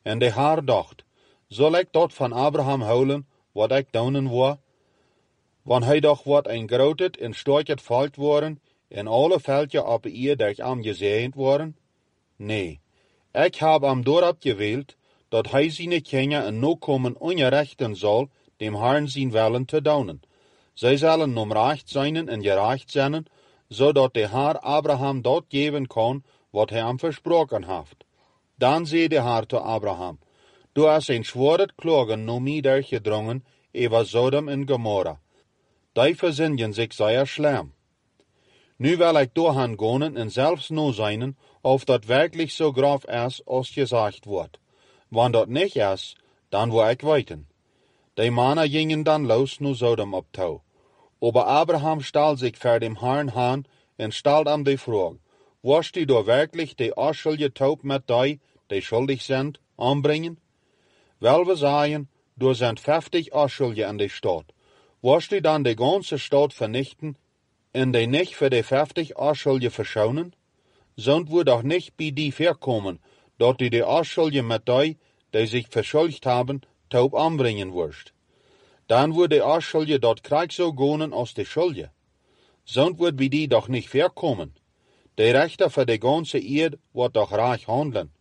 En de haar dacht, zal ik dat van Abraham houden, wat ik doen wou? Want hij doch wat een grootheid en stortje volk worden, en alle veldje op eer dat am gezegend worden? Nee, ik heb hem doorop gewild, dat hij zijn kinderen en nakomen onrechten zal, dem Herrn zijn willen te doen. Zij zullen nomrecht zijn en gerecht zijn, zodat de Heer Abraham dat geven kan, wat hij hem versproken heeft. Dan zei de Heer te Abraham, du hast een zwaard klagen naar mij doorgedrongen over Sodom en Gomorra. Die verzinnen zich zeer slim. Nu wil ik doorheen gaan en zelfs nu zijn of dat werkelijk zo grof is als gezegd wordt. Want dat niet is, dan wil ik weten. De mannen gingen dan los naar Sodom op toe. Aber Abraham stal zich voor dem Herrn aan en stelde hem de vraag, was die door werkelijk de afschuldige taub met die schuldig zijn, aanbrengen? Wel we zeggen, door zijn 50 afschuldigen in de stad. Was die dan de ganze stad vernichten en die niet voor de 50 afschuldigen verschonen? Zond we doch niet bij die verkomen, dat die de afschuldigen met die zich verschuldigd hebben, taub aanbrengen worst. Dan wordt de afschuldige dat krijg zo gaan als de schuldige. Zond wordt bij die doch niet verkomen. De rechter voor de ganze eerd wordt toch recht handelen.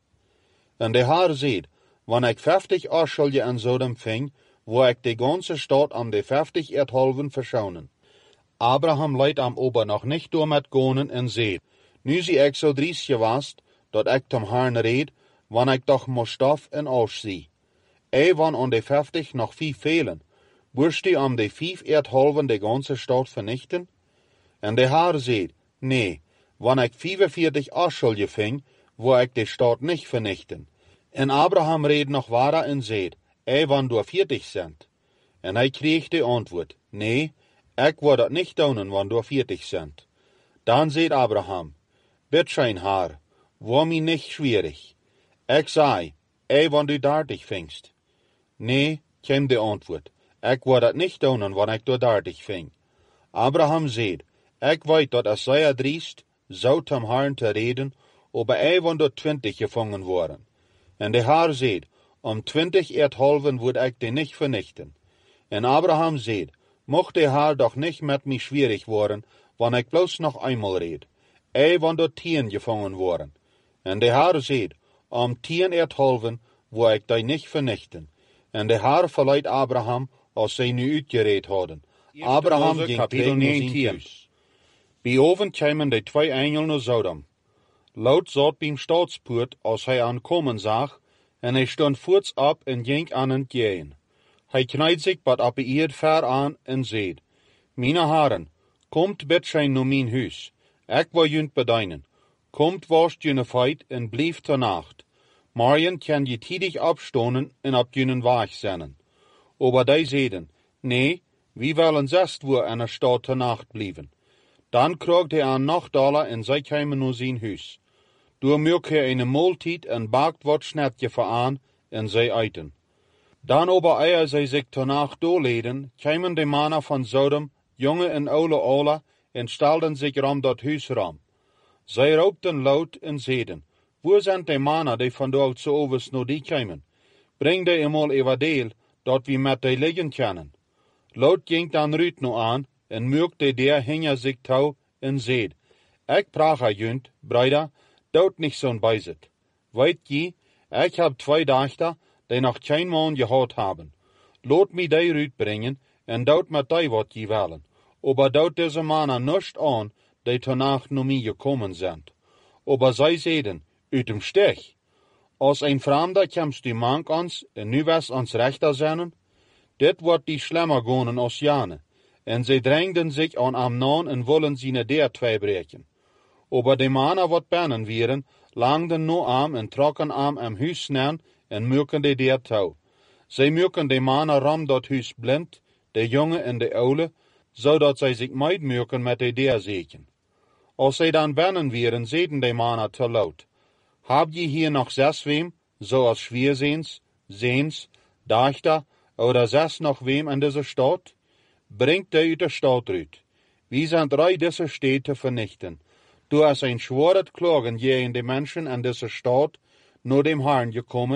En de Heer zegt, wanneer ik 50 afschuldigen in Sodom ving, wil ik de ganze stad om de 50 erdhalven verschonen. Abraham leidt hem aber nog niet door met gaan en zegt, nu zie ik zo driest geweest, dat ik tom Herrn reed, wanneer ik toch moest stof en as zie. Ewan aan de 50 nog 5 velen, worst die om de 5 erdhalven de ganze stad vernichten? En de Heer zegt, nee, wanneer ik 45 afschuldigen ving, wil ik de stad niet vernichten. En Abraham reed nog verder en zei, ewan door 40 cent. En hij kreeg de antwoord, nee, ik wil dat niet doen, want door 40 cent. Dan zei Abraham, bitteschön Heer, word mij niet schwierig. Ik zei, ewan du 30 vingst. Nee, kwam de antwoord, ik wil dat niet doen, want ik door 30 ving. Abraham zei, ik weet dat als zij driest, zou tom Herrn te reden, aber ewan door 20 gevangen worden. En de Heer zei, om 20 erdhalven word ik die niet vernichten. En Abraham zei, mocht de Heer doch niet met mij schwierig worden, want ik bloos nog eenmaal reed. Ewan door 10 gevangen worden. En de Heer zei, om 10 erdhalven wil ik die niet vernichten. En de Heer verleidt Abraham als zij nu uitgereed hadden. Abraham ging terug naar zijn huis. Bij oven kwamen de 2 engelen naar Sodom. Lot zat bij staatspoort als hij aankomen zag, en hij stond voorts op en ging aan het gaan. Hij kniet zich wat op de eerd ver aan en zei, Meine heren, komt bitteschön naar mijn huis. Ik wil junt bedienen. Komt wast june feit en blijf ter nacht. Morgen kan je tijdig opstonen en op june weg zijn. Aber die zeiden, nee, we willen zest woer in de stad ter nacht blijven. Dan kroeg hij aan nachtdaler en zij kwamen naar zijn huis. Door maak hij een maaltijd en bakt wat snetje voor aan en zij eten. Dan aber eer zij zich ter nacht doorleden, kwamen de mannen van Sodom, jonge en oude alle, en stelden zich rond dat huis ram. Zij roepten luid en zeiden, waar zijn de mannen die vandaag zo overs naar die kwamen? Breng die eenmaal even deel, dat we met die liggen kunnen. Lot ging dan Ruut nu aan, en maakte der hinger zich touw, en zeid, ik praat junt, bruider, dood niet zo'n bijzet. Weet je, ik heb 2 dochter, die nog geen man gehad hebben. Laat me die Ruut brengen, en dood met die wat je willen. Aber dood deze mannen niet aan, die tenacht naar mij gekomen zijn. Aber zij zeiden, uit hem stich. Als een vreemde komst die mank ons, en nu was ons rechter zijn, dit wordt die slimmer gaan als jane. En zij drängden zich aan Amnon en willen zijn der 2 breken. Aber de mannen wat binnen wieren, langden nu aan en trokken aan am huis neer en mukken de der touw. Zij mukken de mannen ram dat huis blind, de jonge en de oude, zodat zij zich meid mukken met de der zeken. Als zij dan binnen wieren, zeiden de mannen te luid, heb je hier nog 6 wem, zoals schwierzeens, zeens, dachter, oder 6 nog wem in deze stad? Brengt die uit de stad uit. We zijn rij deze stad te vernichten. Door is een zwaard klagen tegen de mensen in deze stad naar dem Herrn gekomen,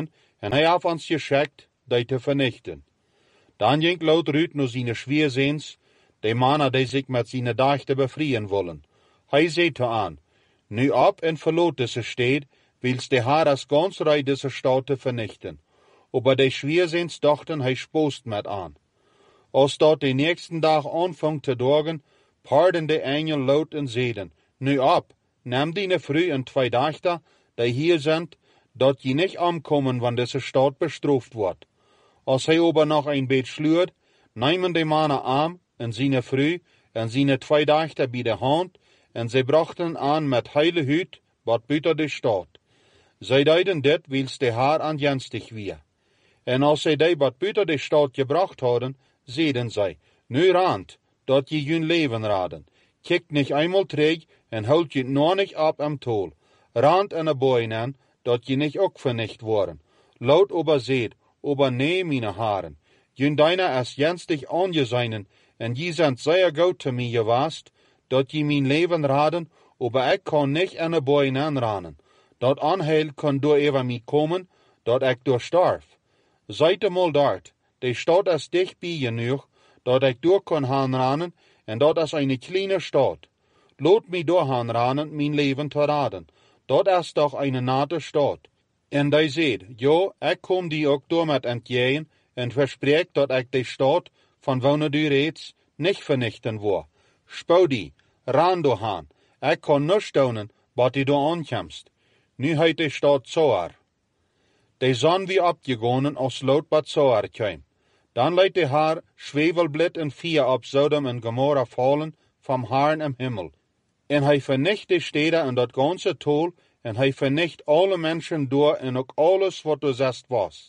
en hij heeft ons geschickt die te vernichten. Dan ging Lot uit naar zijn schwiezoons, de mannen die zich met zijn dachten bevrijen willen. Hij zei te aan, nu op en verlaat deze stad, wils de Heer als gans rij deze stad te vernichten. Aber de schwiezoons dachten hij spoost met aan. Als dat de nächsten dag aanvangt te dagen, paarden de engel Lot en zeiden, nu op, neem die vrouw en 2 dochter, die hier zijn, dat je niet omkomen, wanneer deze stad bestraft wordt. Als hij aber nog een beetje sluurt, nemen de mannen aan en zijn vrouw en zijn 2 dochter bij de hand, en zij brachten aan met hele huid wat buiten de stad. Zij deden dit, wils de Heer aanjenstig weer. En als zij die wat buiten de stad gebracht hadden, zeiden zij, nu rand, dat je je leven raden. Kijk niet eenmaal terug en houd je nog niet op am tol. Rand en een boy aan, dat je niet ook vernicht worden. Lot aber zeid, aber nee, meine haren, je deiner is jenstig aangezien, en je zijn zeer goed te mij geweest, dat je mijn leven raden, aber ik kan niet aan een boy aanranen. Dat aanheil kan door over mij komen, dat ik door sterf. Zijt mal dort, de stad is dichtbij genoeg, dat ik door kan gaan ranen, en dat is een kleine stad. Laat mij door gaan ranen, mijn leven te raden. Dat is toch een nette stad. En hij zei, ja, ik kom die ook door met entgegen, en verspreek dat ik de stad, van wanneer du reeds, niet vernichten wil. Spouw die, ran door gaan. Ik kan niet steunen, wat die door aankomst. Nu heet de stad Zoar. De zon wie opgegonen als Lot bij Zoar kwam. Dan liet de Heer zwevelblad en vuur op Sodom en Gomorra vallen van Heeren im Himmel. En hij vernicht de steden en dat ganze tol, en hij vernicht alle mensen door en ook alles wat er zest was.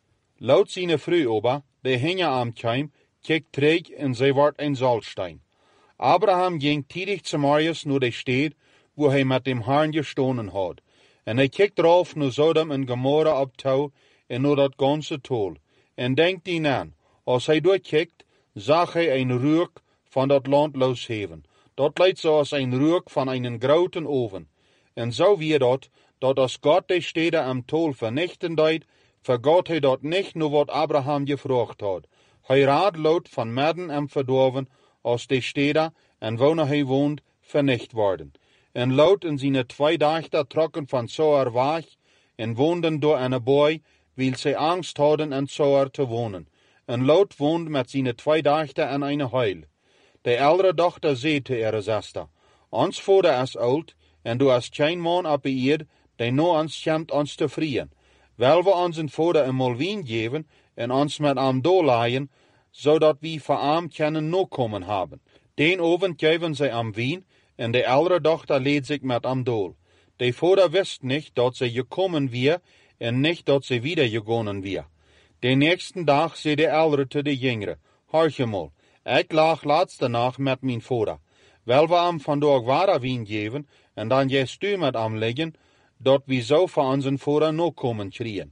Lot zijn vrouw ober, die hingen am kwam, keek terug en zij werd een zalstein. Abraham ging tijdig Samarias naar de stad, waar hij met dem Heeren gestonen had. En hij keek eraf naar Sodom en Gomorra op touw en naar dat ganze tol. En denkt die aan, als hij doorkijkt, zag hij een rook van dat land losheven. Dat leidt zoals een rook van een grote oven. En zo weer dat als God de steden am tol vernichten deed, vergat hij dat niet naar wat Abraham gevraagd had. Hij raad Lot van midden en verdorven, als de steden en waar hij woont vernicht worden. En Lot en zijn 2 dochter trokken van Zoar weg en woonden door een boy, wil zij angst hadden in Zoar te wonen. En Lot woonde met zijn 2 dochter in een huil. De oudere dochter zei te ihre zuster, ons vader is oud, en du hast geen man op de eerd, die no ons schemt ons te vrien. Wel we onze vader eenmaal wien geven, en ons met am doorlaaien, zodat we voor am kunnen no komen hebben. Den avond geven zij am wien, en de oudere dochter leed zich met am dool. De vader wist niet dat zij gekomen weer, en niet dat zij wieder gegaan weer. De nächsten dag zei de oudere te de jongere, hoor mal, ik lag laatste nacht met mijn vader. Wel we am vandaag water wien geven, en dan gest u met am liggen, dat we zo voor onze vader no komen krieën.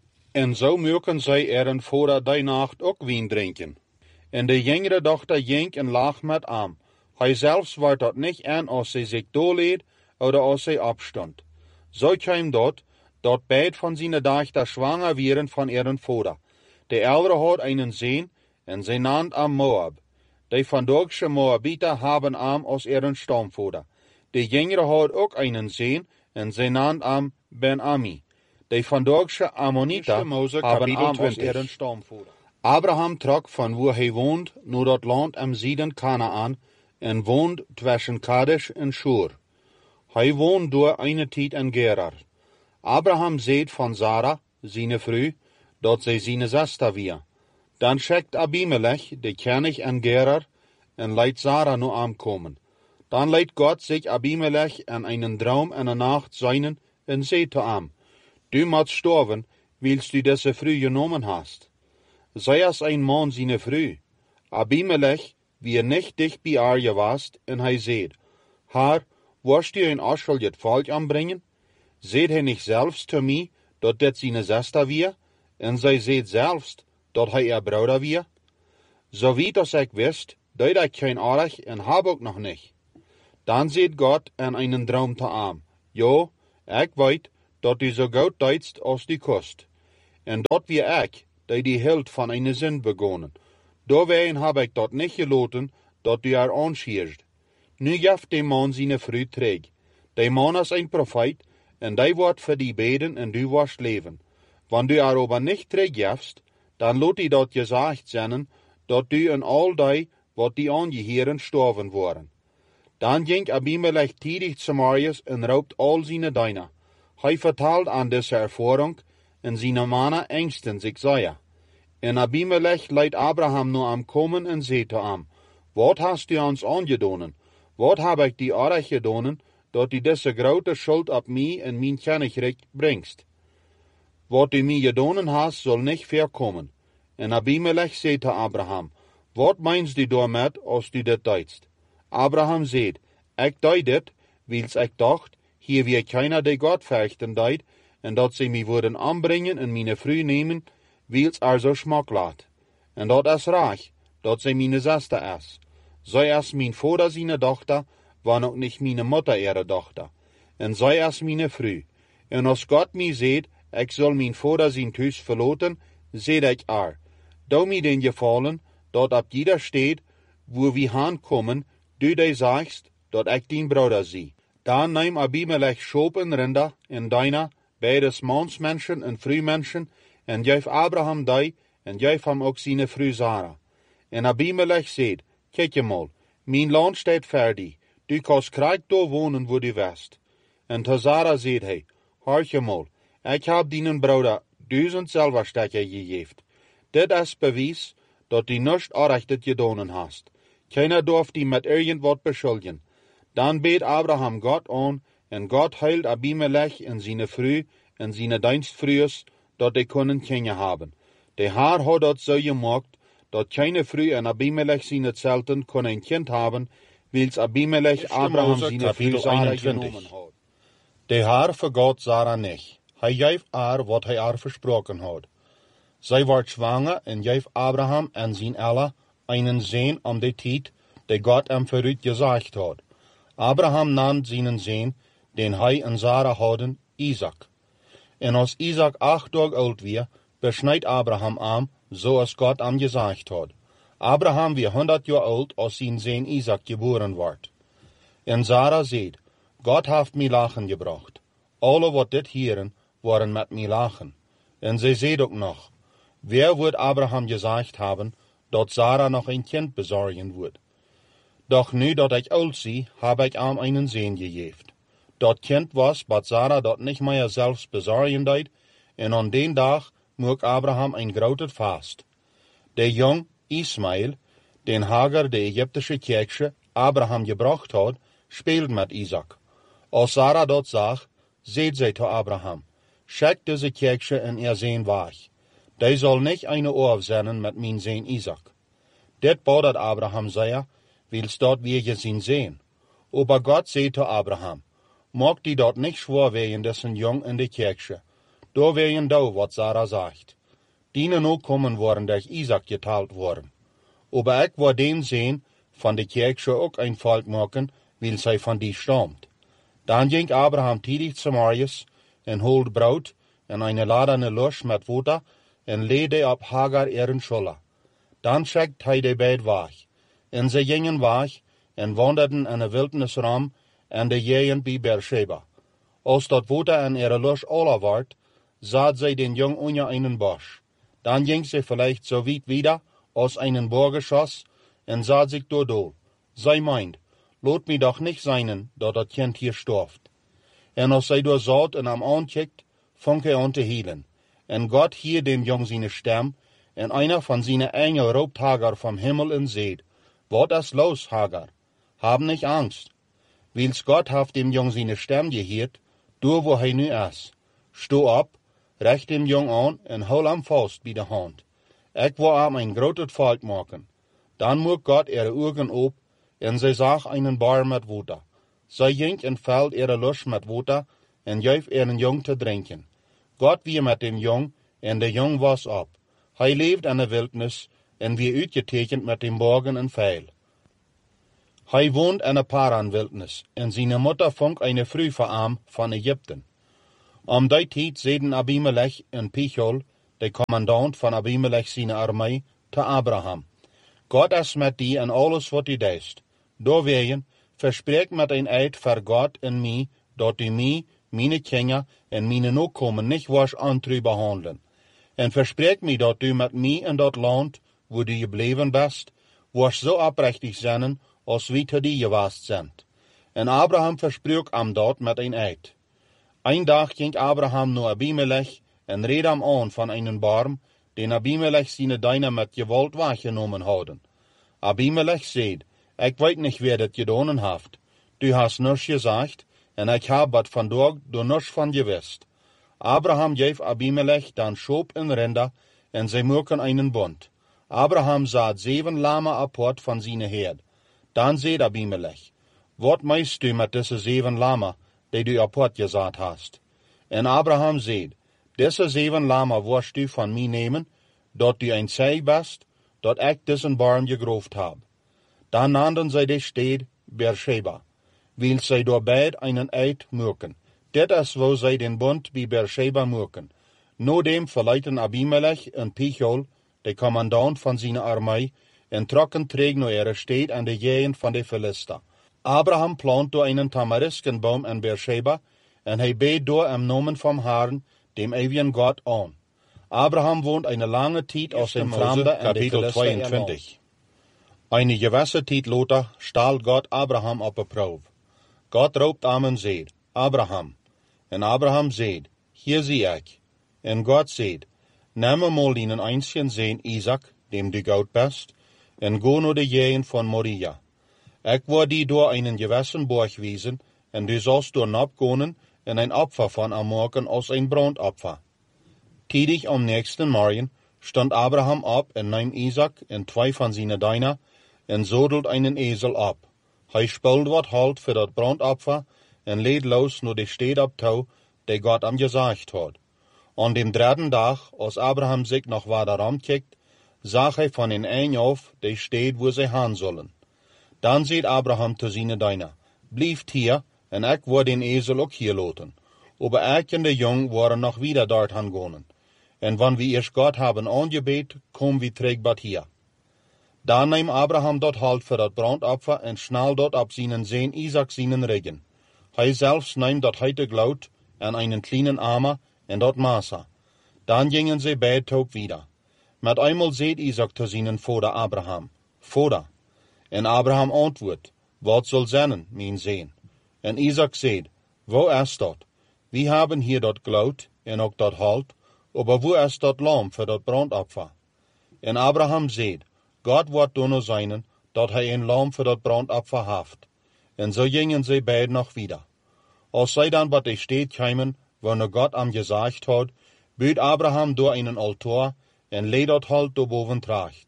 En zo mogen zij een vader die nacht ook wien drinken. En de jongere dochter ging en lag met am. Hij zelfs werd dat niet aan als zij zich doorleed, of als zij opstond. Zo kwam dat beide van zijn dochter zwanger werden van ihren vader. De oudere had een zoon, en zij naamde am Moab. De vandaagse Moabiter hebben am als ihren stamvader. De jongere had ook een zoon, en zij naamde am Ben-Ami. De vandaagse Ammoniter hebben am als ihren stamvader. Abraham trok van waar hij woont naar dat land am zuiden Kanaan, en woont tussen Kadesh en Shur. Hij woont door een tijd in Gerar. Abraham zei van Sarah, zijn vrouw, dat zij zijn zuster weer. Dan schickt Abimelech, de koning in Gerar, en leidt Sarah naar aankomen. Dan leidt God zich Abimelech in een droom en een nacht zijnen, en zei te hem, du moet sterven, wils du deze vrouw genomen hast. Zij is een man zijn vrouw. Abimelech wie niet dicht bij haar geweest, en hij zei, Haar, worst u een Aschel het volk aanbrengen? Zeid hij niet zelfs te mij, dat dit zijn zuster weer? En zij zei zelfs, dat hij haar broeder weer? Zo weet als ik wist, deed ik geen aardig en heb ook nog niet. Dan zei God in een droom te hem, ja, ik weet, dat u zo goed deedst als die kost. En dat wie ik, die held van een zin begonnen. Doorwegen heb ik dat niet gelaten, dat du er aanschierst. Nu jeft de man zijn vrouw terug. De man is een profeet, en die wordt voor die beden en du wordt leven. Wanneer du er aber niet terugjefst, dan laat die dat gezegd zijn, dat du en al die, wat die aangeheeren, sterven worden. Dan ging Abimelech tidig Samarias en raubt al zijn dijnen. Hij vertelt aan deze ervaring, en zijn mannen engsten zich zeer. En Abimelech leidt Abraham nu am komen en zegt hem, wat hast du ons aangedaan? Wat heb ik die aardig gedaan, dat du deze grote schuld op mij en mijn kennigrecht bringst? Wat du mij gedaan hast, zal niet voorkomen. En Abimelech zegt te Abraham, wat meinst du daarmet, als du dit deidst? Abraham zegt, ik deed dit, wils ik dacht, hier weer keiner die God vechten deed, en dat ze mij worden aanbrengen en mijn vrouw nemen, wils zo smak laat. En dat is recht, dat zij mijn zuster is. Zij is mijn vader zijn dochter, wanneer ook niet mijn moeder ihre dochter. En zij is mijn vrouw. En als God mij zegt, ik zal mijn vader zijn thuis verlaten, zeg ik Doe mij den gevallen, dat op jeder steed, wo we aankomen, du die sagst, dat ik dien broeder zie. Dan neem Abimelech Schop en Rinder en Dina, beides mansmenschen en vrouwmenschen, en geef Abraham die, en geef hem ook zijn vrouw Sarah. En Abimelech zegt, kijk je mal, mijn land staat fertig, du kannst krijg door wonen wo du west. En te Sarah zegt hij, hoor je mal, ik heb dienen broeder 1000 zilverstekken gegeven. Dit is bewijs, dat du nichts Arrechtet gedaan hast. Keiner durft die met irgendwat beschuldigen. Dan beet Abraham Gott aan, en Gott heilt Abimelech en zijn vrouw en zijn dienstvrouws, dat die kunnen kinderen hebben. De Heer had dat zo gemaakt, dat keine vrouw en Abimelech zijn zelten kunnen een kind hebben, wils Abimelech Abraham zijn vrouw Sarah genomen had. De Heer vergat Sarah niet. Hij gaf haar wat hij haar versproken had. Zij werd zwanger en gaf Abraham en zijn Ella einen zoon om de tijd, die God hem vooruit gezegd had. Abraham nam zijn zoon, den hij en Sarah hadden, Isaac. En als Isaac 8 dagen oud was, besnijdt Abraham hem, zoals God hem gezegd had. Abraham was 100 jaar oud als zijn zoon Isaac geboren werd. En Sarah zei, God heeft mij lachen gebracht. Alle wat dit hieren, waren met mij lachen. En zij zei ook nog, wer wordt Abraham gezegd hebben, dat Sarah nog een kind bezorgen wordt? Doch nu dat ik oud zie, heb ik hem einen zoon gegeven. Dat kind was, wat Sarah dat niet meer zelfs bezorgen deed, en aan den dag mocht Abraham een groot vast. De jong Ismael, den Hagar de Egyptische kerkje Abraham gebracht had, speelt met Isaac. Als Sarah dat zag, zei zij tot Abraham, schik deze kerkje en zoon weg. Die zal niet eine oor zenden met mijn zoon Isaac. Dit boodde Abraham zei, wils dat wir zijn zoon. Aber God zei tot Abraham, mag die dat niet schwor wegen dessen jong in de kerkje. Door wegen do wat Sarah zegt. Dienen ook komen worden dat Isaac geteilt worden. Aber ik wil den zoon van de kerkje ook een volk maken, wils hij van die stamt. Dan ging Abraham tidig Samarias en holde brood en eine ladene Lusch met water en leede op Hagar ihren Schulter. Dan schickt hij de beid weg. En ze gingen weg en wanderden in de wildnisram en de jegen bij Beersheba. Als dat water en ihre Lusch alle werd, zat zij den jong onder einen Bosch. Dan ging ze vielleicht so weit wieder als einen Burgerschoss en zat zich doodol. Zij meint, laat mij doch nicht seinen, dat kind hier storft. En als zij door zat en am aankijkt, fang hij aan te hielen. En God hier dem jong zijn stem, en einer van zijn engel roept Hagar vom Himmel en zegt, wat is los, Hagar? Hab nicht Angst. Wils God heeft dem jong zijn stem geheerd, door wo hij nu is. Sto op, recht dem jong aan en hol hem vast bij de hand. Ik wil hem een groot volk maken. Dan moet God ihre ogen op, en zij zag einen bar met water. Zij ging en veld ihre Lusch met water, en gaf ihren jong te drinken. God wie met dem jong, en de jong was op. Hij leefde in de wildnis, en wie uitgetekend met dem Borgen en Pfeil. Hij woont in de Paran-wildnis, en zijn moeder vond eine vrouw voor hem van Egypten. Om die tijd zeiden Abimelech en Pichol, de commandant van Abimelech zijn armee, te Abraham. God is met die en alles wat die deest. Doorwegen, verspreek met een eid voor God en mij, dat die mij, mijn kinderen en mijn nakomen niet was ontrouw behandelen. En verspreek mij dat u met mij in dat land, wo du gebleven bent, was zo oprechtig zijn, als wie te die geweest zijn. En Abraham verspreek am dat met een eid. Een dag ging Abraham naar Abimelech en reed hem aan van een barm, den Abimelech zijn dienaar met gewalt wahrgenomen hadden. Abimelech zei, ik weet niet wie dat gedaan heeft. Du hast nichts gezegd, en ik heb wat vandaag door nichts van gewist. Abraham geef Abimelech dan Schop en Rinder, en zij maken einen bund. Abraham zat 7 Lamme apart van zijn herd. Dan zei Abimelech, wat meist du met deze 7 Lamme, die du apart gezet hast? En Abraham zei, deze 7 Lamme wirst du van mij nemen, dat du een zij best, dat ik diesen barm gegroofd heb. Dan nannten zij de stad Beersheba, wil zij door beid einen eid maken. Dit is wo zij den bund bij Beersheba maken. Nodem verleiten Abimelech en Pichol, de commandant van zijn armee, en trokken terug naar ihre stad aan de gegend van de Philister. Abraham plant door einen tamariskenboom in Beersheba, en hij beet door im Namen vom Herrn, dem ewigen Gott aan. Abraham woont eine lange tijd als een Fremde in de Philister 22. Eine gewisse tijd later staal Gott Abraham op een proef. Gott roept hem en zegt, Abraham. En Abraham zegt, hier zie ik. En Gott zegt, neem mal deinen einzigen Sohn Isaac, dem du goud bist, en go naar de gegend van Moria. Ik word die door einen gewissen Borg wiesen, en du sollst door opgaan en een Opfer van hem maken als een brandopfer. Tidig am nächsten Morgen stond Abraham op en nam Isaac en 2 van zijn dienaar en zodelt einen Esel op. Hij spult wat halt voor dat brandopfer en leed los naar de stad op toe, die God hem gezegd had. An dem 3. dag, als Abraham zich nog verder omkijkt, zag hij van een eind af de stad wo zij gaan zullen. Dan zei Abraham te zijn dienaar, blijft hier en ik word den Esel ook hier laten. Aber ik en de jong waren nog wieder dort gaan. En wanneer we eerst God hebben aangebeet, komen we terug bij hier. Dan neemt Abraham dat halt voor dat brandopfer en snel dat op zijn Sohn Isaac zijn regen. Hij zelfs neemt dat heilige Laut en einen kleinen Armer en dat Masa. Dan gingen ze beide ook wieder. Met eenmaal zei Isaac te zijn vader Abraham, Vader. En Abraham antwoordt, wat zal zijn, mijn Sohn? En Isaac zei, wo is dat? We hebben hier dat Laut en ook dat halt, aber wo is dat lam voor dat brandopfer? En Abraham zei, God wordt doen zijn, dat hij een lam voor dat brandopfer heeft. En zo gingen ze beide nog wieder. Als zij dan bij de stad kwamen, wanneer God hem gezegd had, buit Abraham door einen altaar en leed dat halt door boven tracht.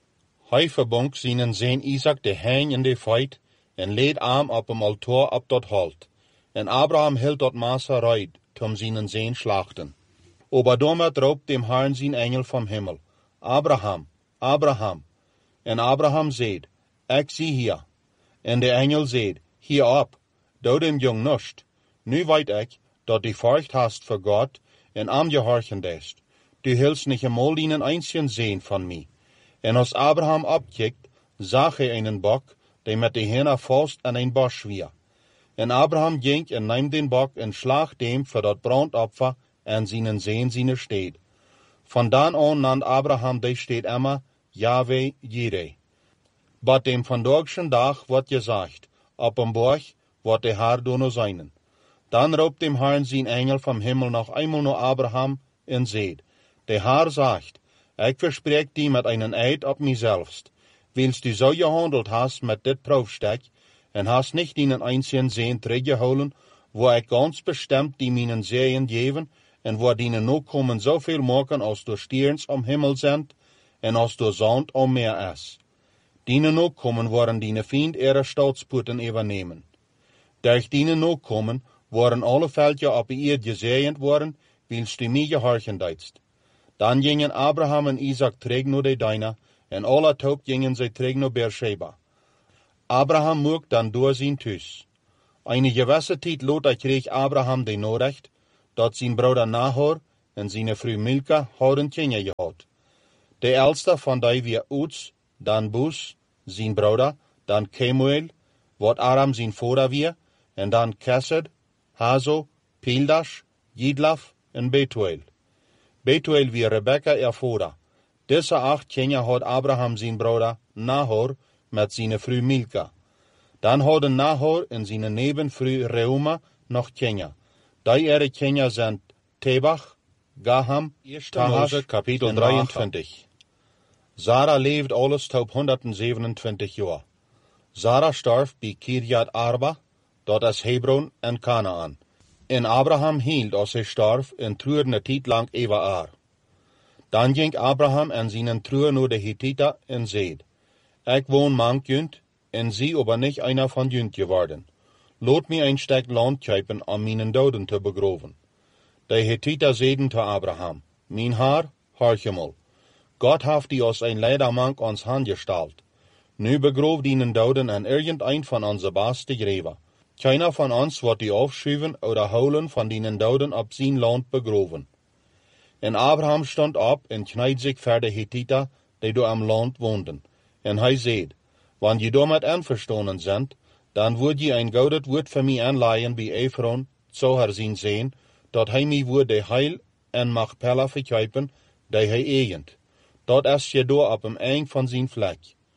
Hij verbonk zijn Sohn Isaac de hein in de feit en leed arm op hem altaar op dat halt. En Abraham hield dat Masa reit, tom zijn Sohn schlachten. Aber damit roept dem Herrn zijn engel vom Himmel, Abraham, Abraham. En Abraham zei, ik zie hier. En de engel zei, hier op, doe dem jong nust. Nu weet ik, dat du furcht hast voor God en am gehorchen dest. Du hilst nicht einmal einen einzigen Sohn von mij. En als Abraham opkijkt, zag hij einen Bock, die met de Hände vast aan een Bosch wier. En Abraham ging en nam den Bock en slag dem voor dat brandopfer en zijn Sohn zijn stad. Van dan aan nannt Abraham de stad immer Yahweh Jireh. Bij dem vandaagschen dag wordt gezegd, op een borg wordt de Herr doen zijn. Dan roept dem Herrn zijn engel vom Himmel nog eenmaal naar Abraham en zegt, de Herr zegt, ik verspreek die met einen eid op mijzelfst, wils du zo gehandeld hast met dit proefstek, en hast nicht deinen einzigen Sohn teruggehouden, wo ik ganz bestimmt die meinen Seen geven, en wo deine Nachkommen zoveel maken als door Sterns am Himmel sind, en als door Zand am Meer is. Deine Nachkommen worden deine Feind ihre Staatspoorten übernehmen. Durch deine Nachkommen worden alle Völker op ihr gezegend worden, wils du mij gehorchen deidst. Dan gingen Abraham en Isaac terug naar de dienaar, en alle taub gingen zij terug naar Beersheba. Abraham mocht dan door zijn thuis. Eine gewisse tijd later kreeg Abraham de Nachricht, dat zijn broeder Nahor en zijn vrouw Milka hadden kinderen gehad. De oudste van die weer Uts, dan Boes, zijn broeder, dan Kemuel, wat Aram zijn vader weer, en dan Kesed, Hazo, Pildash, Jidlaf en Betuel. Betuel weer Rebekka vader. Deze 8 kinderen had Abraham zijn broeder Nahor met zijn vrouw Milka. Dan hadden Nahor en zijn nevenvrouw Reuma nog kinderen. Die kinderen zijn Tebach, Gaham, Tahash, kapitel 23. Sarah leefde alles tot 127 jaar. Sarah stierf bij Kirjat Arba, dat is Hebron en Kanaan. En Abraham hield als hij stierf en treurde een tijd lang over haar. Dan ging Abraham en zijn troer naar de Hittiter en zei, ik woon mankjunt, en zie aber niet einer van junt geworden. Laat mij een stuk land kopen om mijn doden te begroven. De Hittiter zeiden te Abraham, mijn haar, harchemel. God heeft die als een leidermank ons hand gesteld. Nu begroof die doden en irgendein van onze beste graven. Keiner van ons wordt die afschuiven oder holen van die doden op zijn land begroven. En Abraham stond op en knijd zich voor de Hittiter, die door am land woonden. En hij zei, wanneer je daarmee einverstanden bent, dan wordt je een gouden woord voor mij aanleiden bij Ephron, zo herzien zijn, dat hij mij wordt de heil en Machpelah verkuipen, die hij eigent. Dat is je door op een eind van zijn vlek.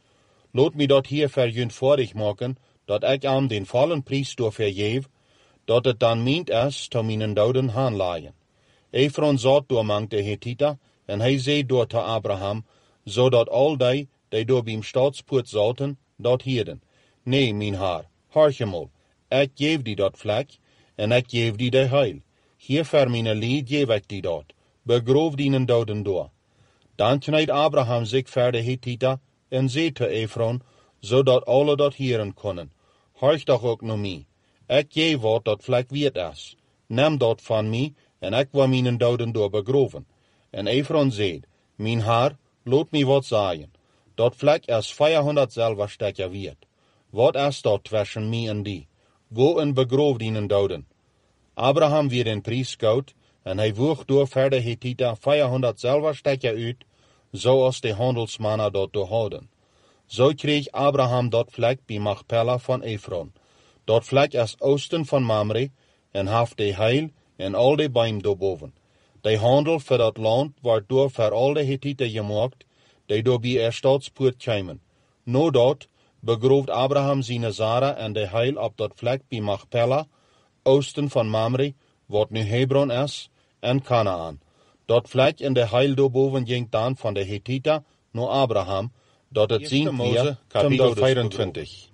Laat mij dat hier verjuntvoordig maken, dat ik aan den vallen prijs door vergeef, dat het dan meent is te mijn doden aanleiden. Ephron zat door mang de Hittiter, en hij zei door te Abraham, zodat al die door bij staatspoort zaten, dat hierden. Nee, mijn haar, harchemol, ik geef die dat vlek, en ik geef die de heil. Hier voor mijn lied geef ik die dat. Begroof die doden door. Dan knijd Abraham zich voor de Hittiter, en zei te Ephron, zodat alle dat hieren konden. Horch toch ook naar mij. Ik geef wat dat vlek wierd is. Neem dat van mij, en ik wil mijn doden door begroven. En Ephron zei, mijn haar, laat mij wat zeggen. Dat vlek is 500 zilverstukken wierd. Wat is dat tussen mij en die? Go en begroof die doden. Abraham werd een prijs koud, en hij woog door voor de Hittiter 500 zilverstukken uit, zoals de handelsmannen dat doorhouden. Zo kreeg Abraham dat vlek bij Machpelah van Ephron. Dat vlek is oosten van Mamre, en heeft de heil en al de bijm daarboven. De handel voor dat land wordt door voor al de Hittiter gemaakt, die door bij staatspoort kwamen. No dat begrooft Abraham zijn Sarah en de heil op dat vlek bij Machpelah, oosten van Mamre, wat nu Hebron is, en Kanaan. Dat vlek en de heil daarboven ging dan van de Hittiter naar Abraham, dat het zien weer, kapitel 24.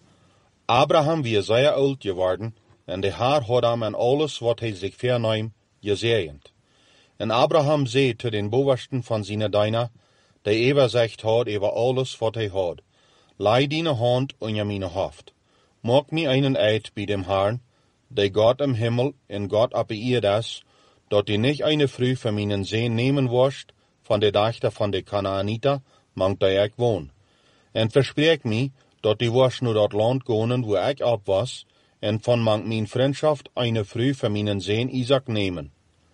Abraham weer zeer oud geworden, en de Heer had hem en alles wat hij zich verneem, gezegend. En Abraham zei te den bovensten van zijn dienaar, die overzicht had over alles wat hij had, leid die hand onder mijn hoofd. Maak mij einen eid bij dem Herrn, die God im Himmel en God op de aarde is, dat die niet eine vrouw van mijn zeen nemen worst, van de dochter van de Kanaaniter, mangt die ik woon. En verspreek mij, dat die worst naar dat land gaan waar ik op was, en van mangt mijn vriendschaft eine vrouw van mijn zeen Isaac nemen.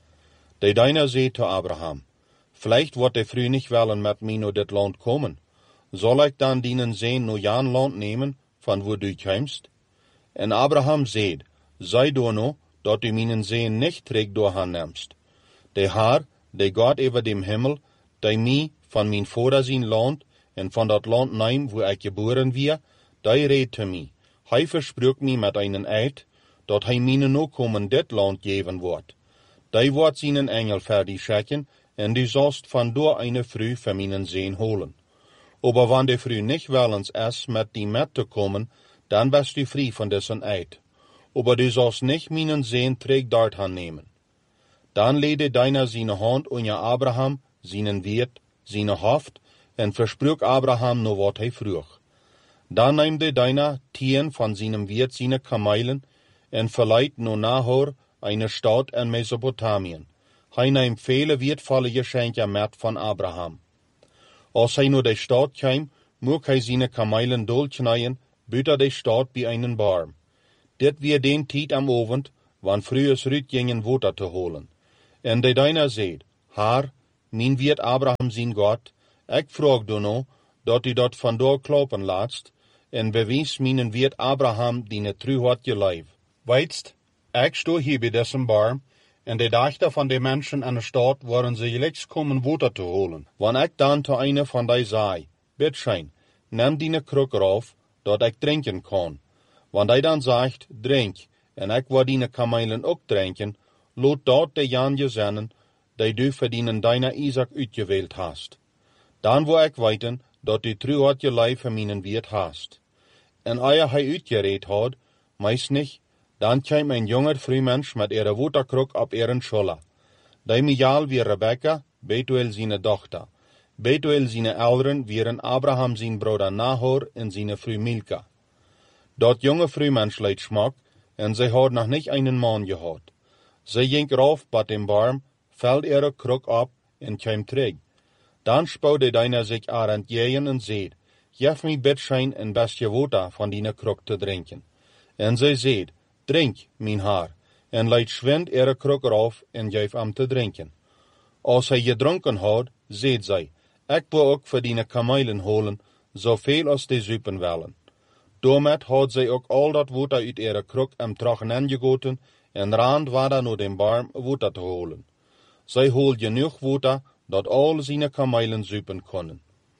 De dienaar zei te Abraham, vielleicht wordt de vrouw niet willen met mij naar dit land komen. Zal ik dan die zeen naar Jan land nemen, van waar du komst? En Abraham zei, zij door nou, dat u mijn zeen niet terug door haar neemst. De Heer, de God over dem Himmel, die mij van mijn vader zijn land, en van dat land neem waar ik geboren weer, die reed te mij. Hij versprook mij met een eid, dat hij mijn nakomen dit land geven wordt. Die wordt zijn engel verder schikken, en die zalst van door een vrouw van mijn zeen holen. Aber wanneer de vrouw niet willens is met die met te komen, dan best u vrij van deze eid. Aber du zalst niet mijn zeen terug daartaan nemen. Dan leidde dienaar zijn hand onder Abraham, zijn weert, zijn hoofd, en versprook Abraham nog wat hij vroeg. Dan neemde dienaar 10 van zijn weert zijn kamelen, en verleidt naar Nahor, een stad in Mesopotamien. Hij neemt vele weertvolle geschenken met van Abraham. Als hij naar de stad kwam, moest hij zijn kamelen doorknijden, buiten de stad bij een boom. Dit weer den tijd am avond, wanneer vrouwers uitgingen water te holen. En de dijna zeed, Haar, mijn weet Abraham zien God, ik vroeg dono, dat u dat vandoor kloppen laatst, en bewijs mijn weet Abraham die tru had je lijf. Weitst, ik sto hier bij dessen barm, en de dachten van de mensen aan de stad waren ze gelijks komen water te holen. Want ik dan te een van die zei, Bitschein, neem die kruk eraf, dat ik drinken kan. Want hij dan zegt, drink, en ik wil die kamelen ook drinken, laat dat de janje zijn, die du verdienen deine Isaac uitgeweeld hast. Dan wil ik weten, dat u tru had je lijf van mijn weet hast. En eer hij uitgereed had, meest niet, dan kwam een jonger vrouwmens met ihre waterkruk op ihren scholler. Die mijal wie Rebecca, Betuel zijn dochter. Betuel zijn ouderen wieren Abraham zijn broeder Nahor en zijn vrouw Milka. Dat jonge vrouwmens leed smak, en zij had nog niet einen man gehad. Zij ging rauf bij dem barm, veld ihre kruk op en kwam terug. Dan spouwde dijna zich aan het jeeën en zeed, geef mij bitschein een bestje water van die kruk te drinken. En zij zeed, drink, mijn haar, en leid schwind ihre kruk eraf en geef hem te drinken. Als hij gedronken had, zeed zij, ik wil ook voor die kamelen holen, zoveel als die zuipen willen. Daarmet had zij ook al dat water uit ihre kruk hem terug aangegoten en raand verder naar den barm water te holen. Zij holt genoeg water, dat al zijn kamelen zuipen konden.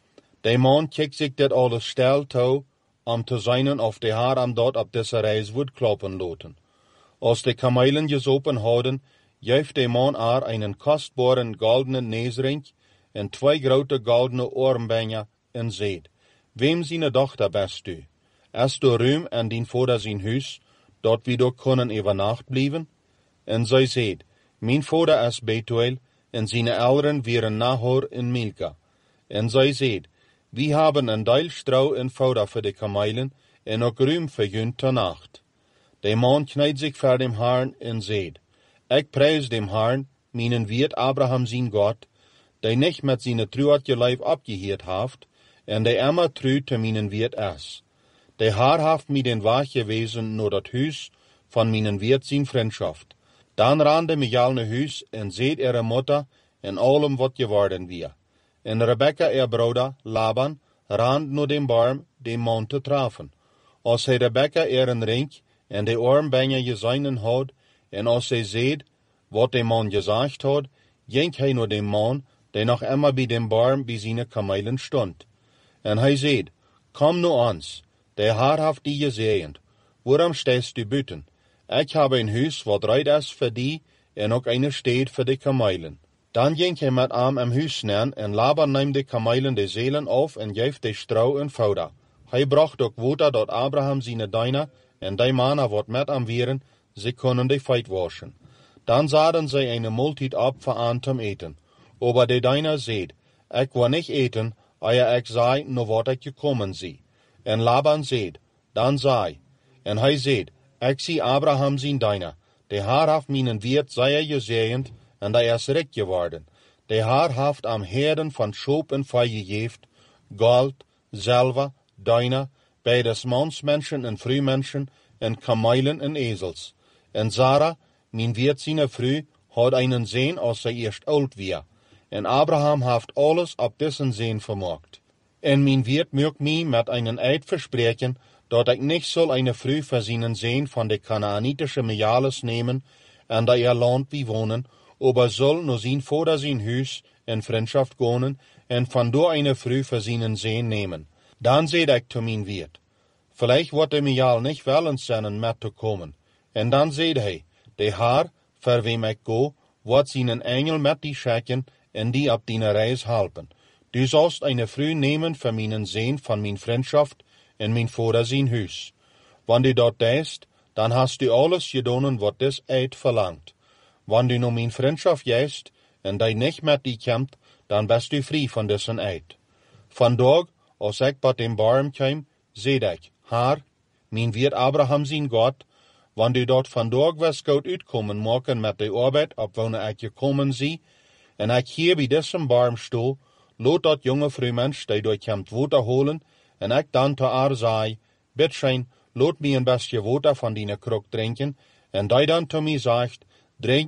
De man keek zich dit alles stil toe, om te zijn of de haar hem dat op deze reis would kloppen laten. Als de kamelen gezopen hadden, geeft de man haar een kostbare goldenen neusring en 2 grote goldene oorringen en zeed, wem zijn dochter best u? Is de ruim en dien vader zijn huis, dat we door kunnen over nacht blijven? En zij zeed, mijn vader is Betuel, en zijn ouderen wieren Nahor en Milka. En zij zeed, we hebben een deel strouw en fouda voor de kamelen, en ook ruim voor hun ter nacht. De man knijdt zich voor dem Herrn en zeed, ik prijs dem Herrn, mijn weet Abraham zijn God, die niet met zijn truatje lijf opgeheerd heeft, en die immer tru te mijn weet is. De Herr heeft mij den weg gewezen naar dat huis van mijn weet zijn vriendschaft. Dan rande Mijal naar huis en zeed ihre moeder en allem wat geworden weer. En Rebecca, ihr broeder, Laban, rand naar den barm, den man te treffen. Als hij Rebecca ihren ring en de oorringen gezien had, en als zij zeed wat de man gezegd had, ging hij naar den man, die nog immer bij den barm bij zijn kamelen stond. En hij zeed, kom nu ons, de Heer heeft die gezegend, waarom steest u buiten? Ik heb een huis wat reit is voor die, en ook een steed voor de kamelen. Dan ging hij met hem im huis neer, en Laban neemt de kamelen de zelen af en geeft de strouw en fouda. Hij bracht ook water dat Abraham zijn dijna, en die mannen wat met hem wieren, ze konden de feit waschen. Dan zaten zij een multitude op voor aan te eten. Aber de dijna zeed, ik wil niet eten, eer ik zei naar wat ik gekomen zie. En Laban zeed, dan zei, en hij zeed, ik zie Abraham zijn dijna. De Heer heeft mijn weet zeer gezegend, en hij is rijk geworden. De Heer heeft am herden van schoop en vee gegeven, gold, zilver, dijna, bij des mansmensen en vrouwmensen, en kamelen en ezels. En Sarah, mijn weet zijn vrouw, had einen zoon als zij eerst oud weer. En Abraham heeft alles op dessen zoon vermocht. En mijn weet mögt mij met einen eid verspreken, dat ik niet zal eine vrouw voor zijn zoon van de Kanaanitische Mijales nemen, en dat ihr land bewonen, aber zal naar zijn vader zijn huis en vriendschaft gaan, en vandoor eine vrouw voor zijn zoon nemen. Dan zeid ik te mijn weet, vielleicht wordt de Mijal niet willen zijn met te komen. En dan zeid hij, de Heer, voor wem ik go, wordt zijn engel met die schikken en die op die reis helpen. Du zalst eine vrouw nemen voor mijn zoon van mijn vriendschaft en mijn vader zijn huis. Wanneer du dat deest, dan hast du alles gedaan wat des eid verlangt. Wanneer du naar mijn vriendschaft jeest en die niet met die komt, dan best du vrij van dessen eid. Vandaag, als ik bij dem barm kwam, zeid ik, Heer, mijn weet Abraham zijn God, wanneer du dat vandaag was goed uitkomen maken met de arbeid op wanneer ik gekomen zie, en ik hier bij dessen barm sto, laat dat jonge vrouwmens die door komt water holen, en ik dan te haar zei, bitschein, laat mij een bestje water van die kruk drinken, en die dan te mij zegt, drink,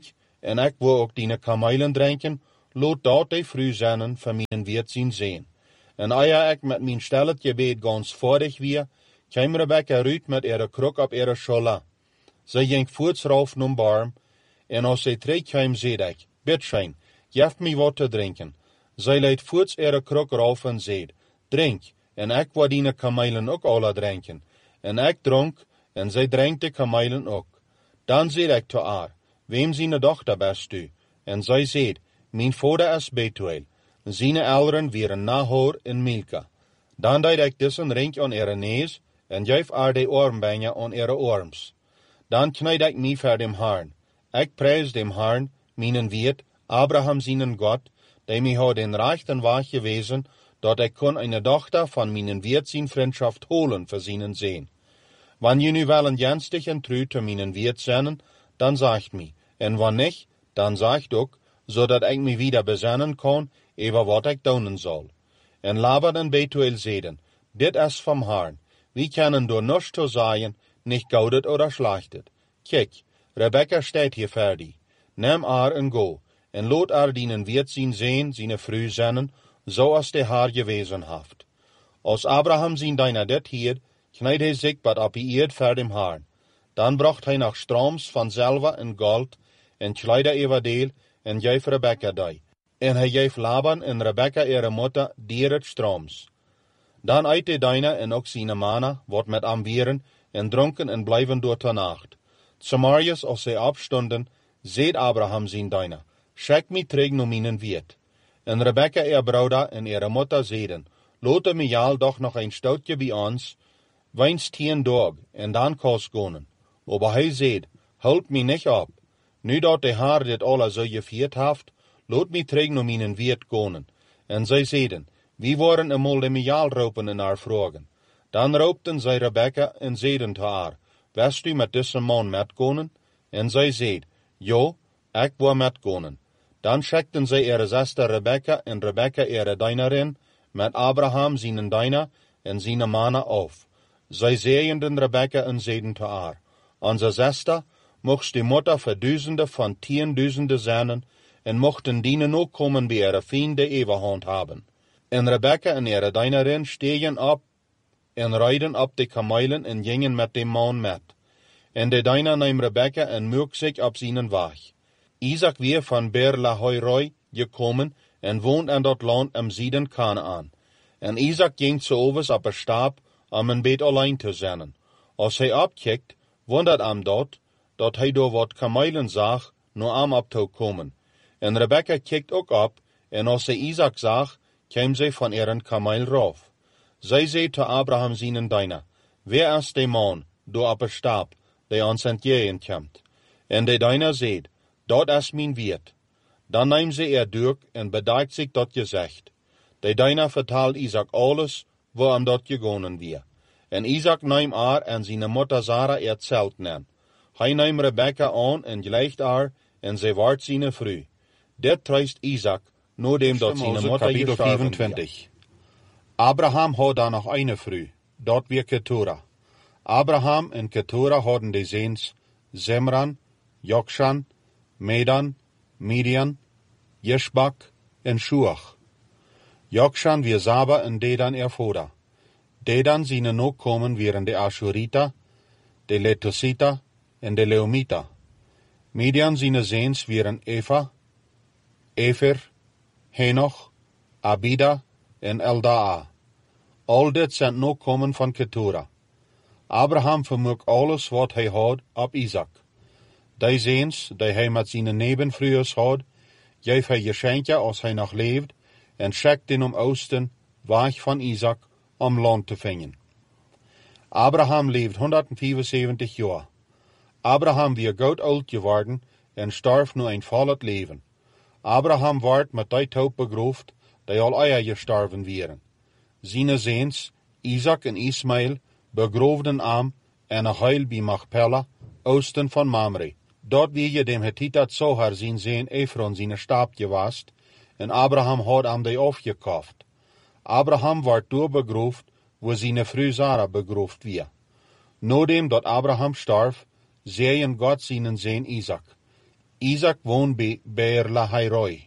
en ik wil ook die kamelen drinken, loot dat die vrouw zijn van mijn wiet zien zijn. En eer ik met mijn stellet gebed gans voordig weer, kwam Rebecca uit met ihre kruk op ihre schouder. Zij ging voorts rauf naar barm, en als zij terugkwam, zei ik, bitschein, geef mij wat te drinken. Zij leid voorts ihre kruk rauf en zei, drink, en ik wil die kamelen ook alle drinken. En ik dronk, en zij drinkt de kamelen ook. Dan zei ik tot haar, wem zijn dochter best u? En zij zei, mijn vader is Betuel. Zijn ouderen waren Nahor en Milka. Dan deed ik dus een ring aan ihre neus, en geef haar de armbanden aan ihre arms. Dan knijd ik mij voor dem Herrn. Ik prijs dem Herrn, mijn wiet, Abraham zijn God, die mij had den rechten weg gewezen, dat ik kon een dochter van mijn wiet zijn vriendschaft holen voor zijn zijn. Wanneer je nu wel een jenstig en trouw te mijn wiet zijn, dan zegt mij, en wanneer niet, dan zegt ook, zodat ik me wieder bezinnen kan over wat ik doen zal. En Laban en Betuel zeiden, dit is van Herrn, wie kunnen door niets te zeggen, niet goudet oder schlechtet. Kijk, Rebecca staat hier voor die. Neem haar en go, en laat haar dienen wiet zijn vrouw zijn, zoals de haar gewezen heeft. Als Abraham zijn dijna dit hield, knijd hij zich wat op eerd voor dem Herrn. Dan bracht hij nog stroms van zilver en gold, en kleide everdeel, en geef Rebecca die. En hij geef Laban en Rebecca ihre moeder dier het stroms. Dan eit de dijna en ook zijn mannen, wat met am wieren, en dronken en blijven door de nacht. Samarius, als zij opstonden, zeed Abraham zijn dijna, schik mij terug naar mijn wiet. En Rebecca, ihre broeder en ihre moeder zeiden, laat me jou doch nog een stoutje bij ons, weins 10 dagen, en dan kost gaan. Maar hij zeed, houd me niet op. Nu dat de Heer dit alle zo gevierd heeft, laat me terug naar mijn wiet gaan. En zij zeiden, wie waren eenmaal de mejaal roepen en haar vragen. Dan roepten zij Rebecca en zeiden te haar, wist u met deze man metgaan? En zij zeid, ja, ik wil metgaan. Dan schikten zij ihre zuster Rebecca en Rebecca ihre dienarin met Abraham zijn dienaar en zijn mannen af. Zij zeiden Rebecca en zeiden te haar, onze zuster mocht de moeder voor duizenden van 10.000 zijn en mochten dienen ook komen bij ihre vrienden eeuwigheid hebben. En Rebecca en ihre dienarin stegen op en rijden op de kamelen en gingen met de man met. En de dienaar nam Rebecca en moek zich op zijn weg. Isaac weer van Beer-lahai-roi gekomen en woont in dat land am Zuiden Kanaan. En Isaac ging s'avonds op een stap om een beetje alleen te zijn. Als hij opkijkt, wondert hem dat hij door wat kamelen zag, naar hem op te komen. En Rebecca kijkt ook op, en als zij Isaac zag, kwam zij van een kameel rauf. Zij zei te Abraham zijn dienaar, wer is de man, door op een stap, die ons entgegen komt? En de dienaar zei, dat is mijn wiet. Dan neemt zij duik en bedaakt zich dat gezegd. De dienaar vertelt Isaac alles, waarom dat gegaan weer. En Isaac neemt haar en zijn moeder Sarah het zelt neemt. Hij neemt Rebecca aan en gelijkt haar, en zij wordt zijn vrouw. Dit treist Isaac, nadat dat zijn moeder gestorven 25. Abraham had dan nog een vrouw, dat weer Ketura. Abraham en Ketura hadden de zoons Zemran, Jokshan, Medan, Midian, Jeshbak en Shuach. Jokshan weer Saba en Dedan vader. Dedan zijn nakomen waren de Ashurita, de Letusita en de Leumita. Midian zijn zoons waren Eva, Efer, Henoch, Abida en Eldaa. Al dit zijn nakomen van Ketura. Abraham vermoek alles wat hij had op Isaac. Die zoons, die hij met zijn nebenvrouwen had, geef hij geschenken als hij nog leeft en schikte om oosten weg van Isaac om land te vangen. Abraham leeft 175 jaar. Abraham weer goed oud geworden en starf nu een vollet leven. Abraham werd met die hoop begroefd, die al eier gestorven waren. Zijn zoons, Isaac en Ismaël, begroefden hem en een heil bij Machpelah, oosten van Mamre. Dort wie je dem Hethitat Zohar zijn zoon Ephron zijn staap gewast, en Abraham had hem die afgekocht. Abraham werd door begroefd, waar zijn vrouw Sarah begroefd weer. Nadat dat Abraham starf, zeeën God zijn zoon Isaac. Isaac woont bij Beer Lahairoi.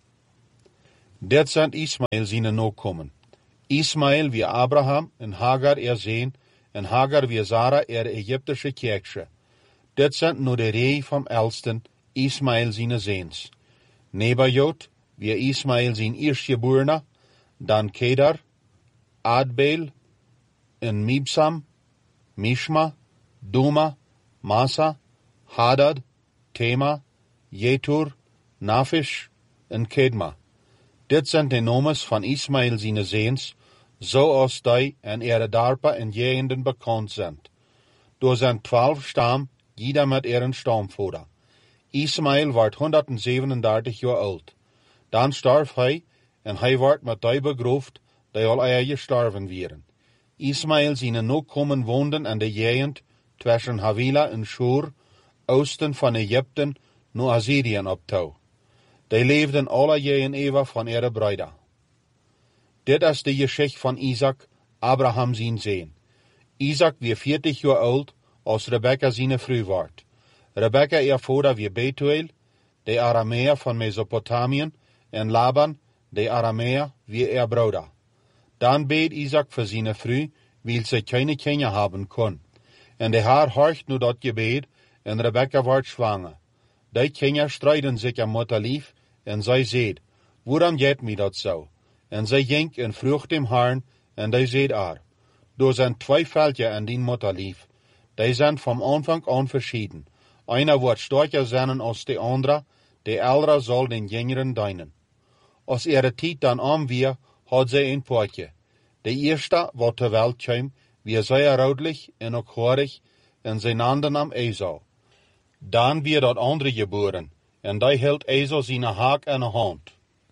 Dit zijn Ismael zijn nakomen. Ismael wie Abraham en Hagar zoon, en Hagar wie Sarah Egyptische kerkse. Dit zijn nu de rij van elsten Ismael zijn zoons. Nebajot wie Ismael zijn eerstgeborene, dan Kedar, Adbeel, en Mibsam, Mishma, Duma, Massa, Hadad, Tema, Jetur, Nafish en Kedma. Dit zijn de nomes van Ismael zijn zoons, zoals die en dorpen en gegenden bekend zijn. Door zijn 12 stam, ieder met stamvader. Ismael werd 137 jaar oud. Dan stierf hij en hij werd met die begroefd die al gestorven waren. Ismael zijn nakomen woonden in de gegend tussen Havila en Shur, oosten van Egypte, naar Assyrië op toe. Die leefden alle jaren eeuwen van bruiden. Dit is de geschichte van Isaac, Abraham zijn zoon. Isaac weer 40 jaar oud als Rebekka zijn vrouw werd. Rebekka vader weer Betuel, de Arameer van Mesopotamië, en Laban, de Arameer, weer broeder. Dan beet Isaac voor zijn vrouw, wil ze geen kinderen hebben kon. En de haar horcht nu dat gebed, en Rebekka wordt zwanger. Die kinderen strijden zich aan moederlief, en zij zei, waarom jet mij dat zo? En zij ging en vroeg dem Herrn, en die zei haar, door zijn 2 veldje aan die moederlief. Die zijn van aanvang aan verschieden. Einer wordt sterker zijn als de andere, de oudere zal den jongeren dienen. Als tijd dan weer, had zij een pootje. De eerste wat ter welt kwam, weer zeer roodlich en ook hoorig, en zij naamden hem Esau. Dan weer dat andere geboren, en die hield Esau zijn haak in de hand.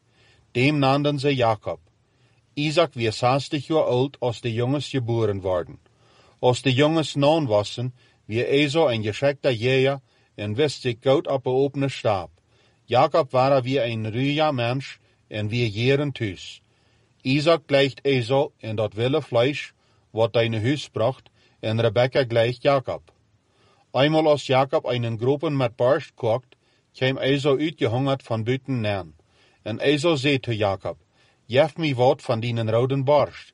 Dem naamden zij Jacob. Isaac weer 60 jaar oud als de jongens geboren worden. Als de jongens non wassen, weer Esau een geschikte jeger en wist zich goed op een opene stap. Jacob was weer een ruiger mens en weer jaren thuis. Isaac gleicht Esau en dat wille vlees wat hij naar huis bracht, en Rebekka gleicht Jacob. Eenmaal als Jacob einen gropen met borst kookt, kwam Esau uitgehongerd van buiten naan. En Esau zei te Jacob, geef mij wat van die rode borst.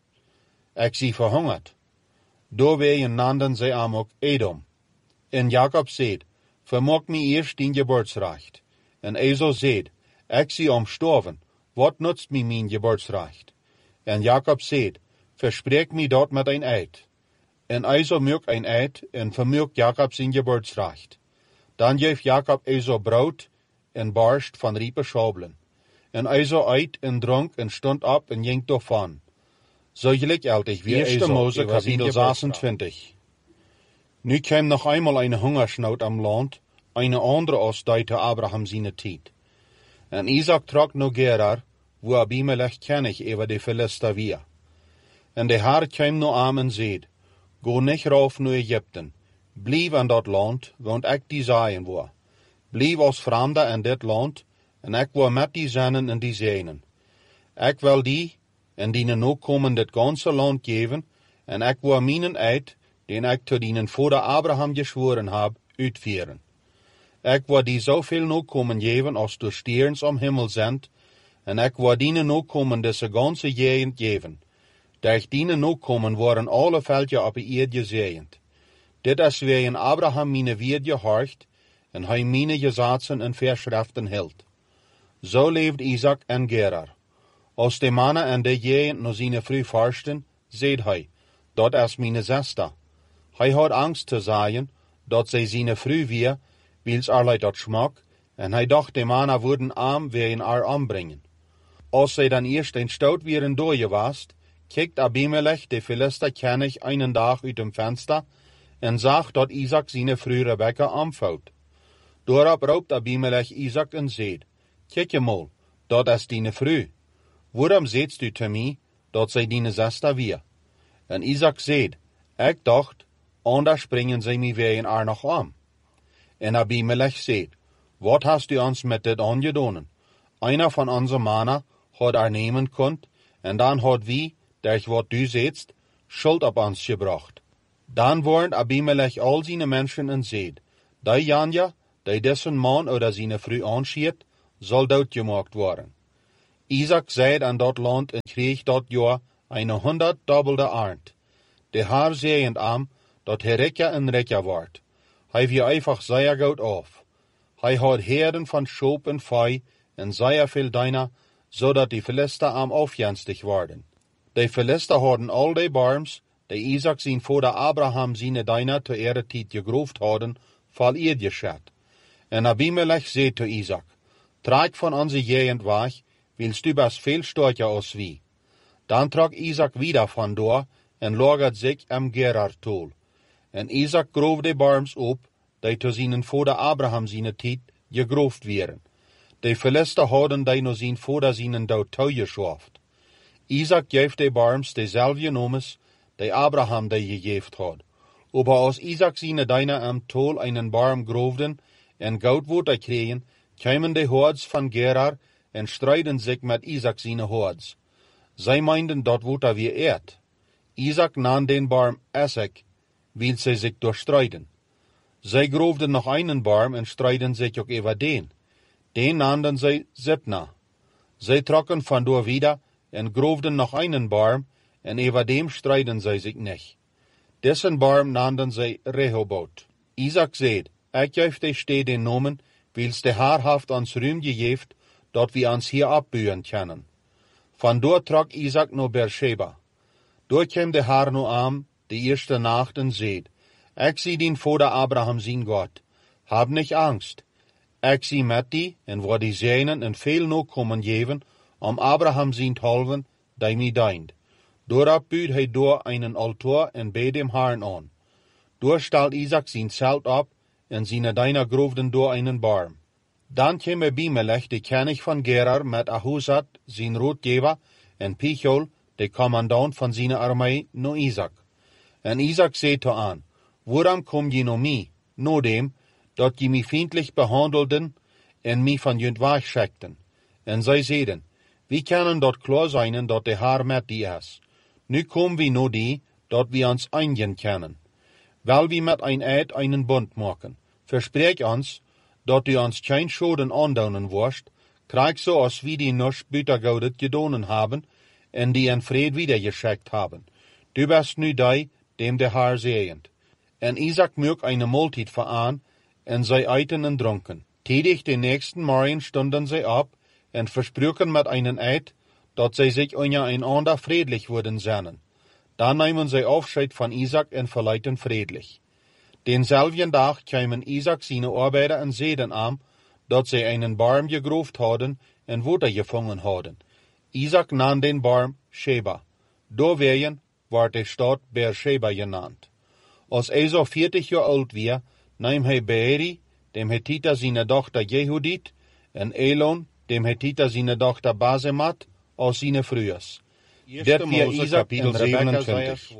Ik zie verhongerd. Doorwege naamden zij hem ook Edom. En Jacob zei, vermoog mij eerst dien geboortsrecht. En Esau zei, ik zie omstorven, wat nutzt mij mijn geboortsrecht? En Jacob zei, verspreek mij dat met een eid. En Esau mocht een eid en vermoog Jacob zijn geboortsrecht. Dan geef Jacob Esau brood en borst van riepe schabelen. En Esau eet en dronk en stond op en ging daarvan. Zo gelijk altijd weer Esau, Mose kapitel 26. Nu kwam nog eenmaal een hongersnood am land, een andere als die te Abraham zijn tijd. En Isaac trok naar Gerar, wo Abimelech kennig over de Philister weer. En de Heer kwam naar hem en zei, go niet rauf naar Egypten, blijf in dat land, want ik die zaaien wil. Blijf als vreemde in dit land, en ik wil met die zinnen en die zijnen. Ik wil die en die nakomen dit ganse land geven, en ik wil mijn eid, den ik tot die vader Abraham gezworen heb, uitvoeren. Ik wil die zoveel nakomen geven als de sterren om hemel zijn, en ik wil die nakomen deze ganse gegend geven. Durch die nakomen worden alle veldje op de aarde gezegend. Dit is wegen Abraham mijn woord gehorcht, en hij mijn gesetzen en verschriften hield. Zo leefde Isaac en Gerar. Als de mannen en de gegend naar zijn vrouw vorsten, zei hij, dat is mijn zuster. Hij had angst te zeggen, dat zij zijn vrouw weer, wils er dat smak, en hij dacht de mannen worden arm wegen haar ombrengen. Als zij dan eerst een stoot waren doorgewast, kijkt Abimelech de Philister kennig einen dag uit dem venster, en zag dat Isaac zijn vrouw Rebekka omvouwt. Doorop roept Abimelech Isaac en zei, kijk je mal, dat is die vrouw. Waarom zeidst u te mij, dat zij die zuster weer? En Isaac zei, ik dacht, anders brengen zij mij wegen haar nog om. En Abimelech zei, wat hast u ons met dit aangedaan? Einer van onze mannen had haar nemen kunt, en dan had wie, durch wat du zeidst, schuld op ons gebracht. Dan warnt Abimelech al zijn mensen en zei, die Janja, die dessen Mann oder seine Frau anschiet, soll doodgemaakt worden. Isaac zei aan dat land en kreeg dat jaar eine 100-dubbelte Arnd. De haar zeeend am, dat hij rijker en rijker wordt. Hij wie einfach sehr goed auf. Hij had herden van Schop en Vee en sehr veel Diener, zodat die Philister am aufjenstig worden. Die Philister hadden al die Barms, die Isaac zijn vader Abraham zijn Diener te ihrer tijd gegroofd hadden, val ihr geschat. En Abimelech zei te Isaac, trag van onze Gegend weg, willst du best veel stärker als wie. Dan trok Isaac wieder van door en lagert zich am Gerar-tol. En Isaac groof de Barms op, die te zijn vader Abraham zijn tijd gegroofd werden. De Philister hadden die no zijn vader zijn dood toegeschaft. Isaac geeft de Barms dezelfde noemes, die Abraham die gegeven had. Aber als Isaac zijn Diener am Tol einen Barm groofden en goud wordt kregen, kwamen de hordes van Gerar en strijden zich met Isaac zijn hordes. Zij meinden dat wordt weer eerd. Isaac nam den Barm Esek, wil zij zich durchstrijden. Zij groofden nog einen Barm en strijden zich ook over den. Den namen zij Zipna. Zij trokken van door wieder en groofden nog einen Barm en over dem strijden zij zich niet. Dessen Barm namen zij Rehoboth. Isaac zei, ik geef de stede nomen, wils de Haar haft ons ruim gegeven, dat we ons hier abbuien kunnen. Vandoor trok Isaac naar Beersheba. Door kwam de Haar nu aan, de eerste nacht en zei, ik zie din vader Abraham zien God, hab nicht Angst. Ik zie met die en waar die zijnen en veel nog komen geven, om Abraham zien te helpen, die mij dient. Doorop buurt hij door einen altaar en beet dem Herrn aan. Door stelt Isaac zijn zelt op en zijn Diener groofden door einen Barm. Dan kwam Abimelech, de König van Gerar, met Ahuzat, zijn Rootgeber, en Pichol, de commandant van zijn armee, naar Isaac. En Isaac zei te aan, waarom kom je naar mij, na dem, dat je mij vriendelijk behandelden en mij van junt wegschekten? En zij zeiden, wie kunnen dat klaar zijn dat de Haar met die is? Nu komen we naar die, dat we ons einigen kunnen. Weil we met een eid einen Bund maken. Verspreek ons, dat du ons geen Schoden aandoen wirst, krijg zoals we die noch buitengoudet gedonen hebben, en die in vrede wiedergeschickt hebben. Du bist nu die, dem de Haar zeend. En Isaac mög eine Multit veraan, en zij eiten en dronken. Tätig den nächsten Morgen stunden zij op, en versprüchen met einen Eid, dat zij zich untereinander friedlich würden sennen. Dan nemen zij Aufscheid van Isaac en verleiten friedlich. Denselben Tag kwamen Isaac seine Arbeiter en zeiden aan, dat zij einen Barm gegroofd hadden en Water gevangen hadden. Isaac nam den Barm Sheba. Doorwegen werd de stad Beersheba genannt. Als Esau 40 jaar oud was, nam hij Beeri, dem Hethiter seine dochter Jehudit, en Elon, dem Hethiter seine dochter Basemat, als seine Frühers. Dat war Isaac en Rebekka 27.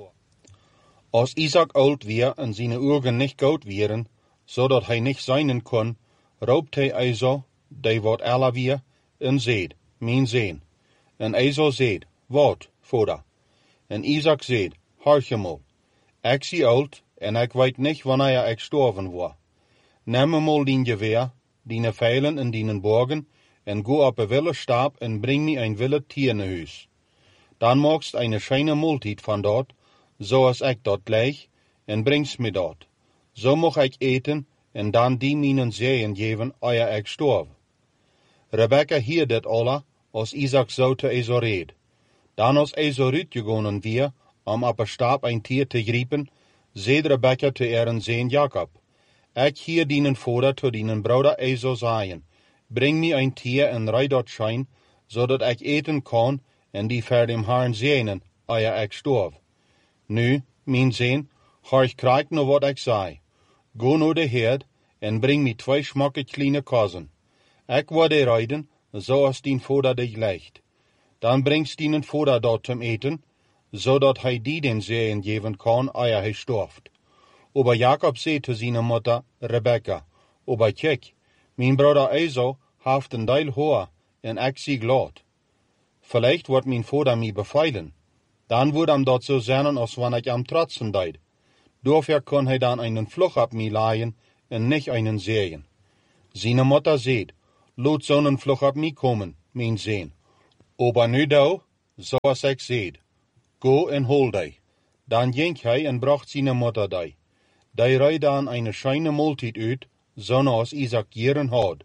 Als Isaac oud was en seine Augen nicht gut waren, zodat hij nicht seinen kon, roopt hij Esau, die wat älter war, en zeid, mijn zoon. En Esau zeid, wat, vader? En Isaac zeid, horch mal, ik zie oud, en ik weet nicht wanneer ik sterven word. Neem mal dien Gewehr, diene Pfeilen en dienen Borgen, en go op een wille Stab en bring me een wille Tier naar huis. Dan magst eine scheine Multit van dort, zoals ik dort leg, en brings me dort. Zo mag ik eten, en dan die minen zeeën geven, eer ik sterf. Rebekka hier dit alle, als Isaac zo te Esau reed. Dan als Esau uitgegonnen weer, om op een Stab een Tier te griepen, zeed Rebekka te ihren Zoon Jacob. Ik hier dienen vader te dienen broeder Esau zeggen, bring me een Tier en rij dat schijn, zodat ik eten kan en die ver dem Herrn zenen, eer ik sterf. Nu, mijn zoon, horch krijg nou wat ik zei. Go naar de herd en bring me 2 schmakke kleine kozen. Ik werde rijden, zoals dien vader dich legt. Dan bringst dienen vader dort zum eten, zodat hij die den Zehen geven kan, eer hij sterft. Aber Jacob zei zu seiner Mutter Rebekka, aber kijk, mijn broeder Esau haft een Deil hoher, en ik zie glad. Vielleicht wordt mijn vader mij befeilen. Dan wordt hem dat zo zijn als wanneer ik am trotzen deed. Dafür kon hij dan einen Fluch ab mij laaien en nicht einen Sehen. Zijn motta zeed, loot zo'n vlug op mij komen, mijn zeen. Ober nu dou, zoals ik zeed, go en hol die. Dan ging hij en bracht zijn motta die. Die rijd dan een scheine moltied uit, zoals Isaac jaren had.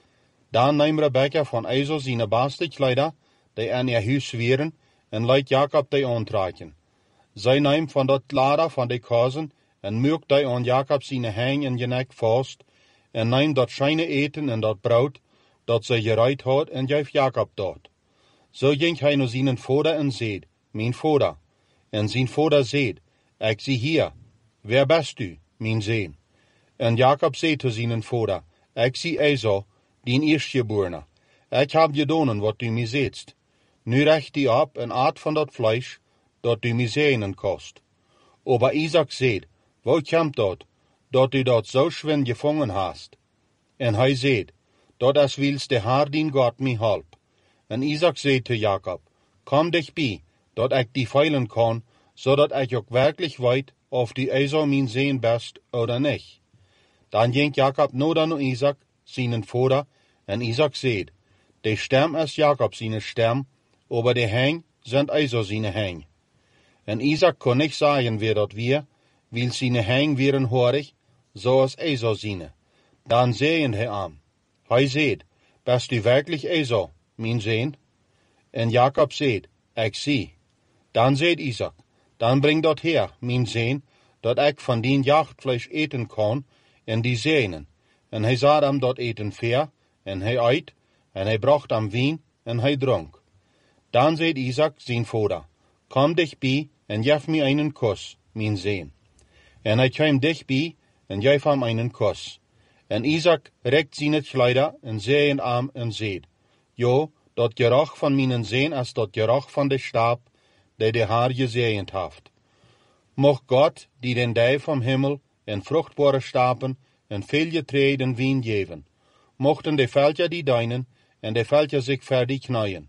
Dan neemt Rebekka van Esau zijn beste kleider, die aan haar huis zweren, en leidt Jacob die aantrekken. Zij neemt van dat kleider van de kazen, en muikt die aan Jacob zijn hang en je nek vast, en neemt dat scheine eten en dat brood, dat zij gereid had, en geeft Jacob dat. Zo ging hij naar zijn vader en zeid, mijn vader. En zijn vader zeid, ik zie hier, wer best u, mijn zoon? En Jacob zei tot zijn vader, ik zie Esau, dien eerstgeborene. Ik heb gedaan wat u mij zegt. Nu recht u op en aat van dat vlees, dat u mij zeenen kost. Aber Isaac zeid, hoe komt dat u dat zo schwin gevangen hast? En hij zeid, dat is wils de Heer dien God mij help. En Isaac zei tot Jacob, kom dichtbij, dat ik die veilen kan, zodat ik ook werkelijk weet of die Esau mijn zoon best oder niet. Dan ging Jacob nader naar Isaac, zijn vader, en Isaac zeid, de stem is Jacob zijn stem, aber de hang zijn Esau zijn hang. En Isaac kon niet zeggen wie dat weer, wil zijn hang wieren horig, zoals Esau zijn. Dan zeiden hij aan. Hij zeid, best u werkelijk Esau, mijn zoon? En Jacob zeid, ik zie. Dan zeid Isaac, dan breng dat her, mijn zoon, dat ik van dien jachtvlees eten kan, en die zeenen. En hij zat hem dat eten ver, en hij uit, en hij bracht hem wien, en hij dronk. Dan zeid Isaac zijn vader, kom dichtbij, en geef mij einen kus, mijn zoon. En hij kwam dichtbij, en geef hem einen kus. En Isaac rekt zijn kleider, en zei hem en zeid, jo, dat geruch van mijn zoon is dat geruch van de stap, die de Heer gezegend heeft. Mocht God, die den dij van hemel, en vruchtbare stapen, en veel getreden wien geven. Mochten de veldje die deinen, en de veldje zich verder knaaien.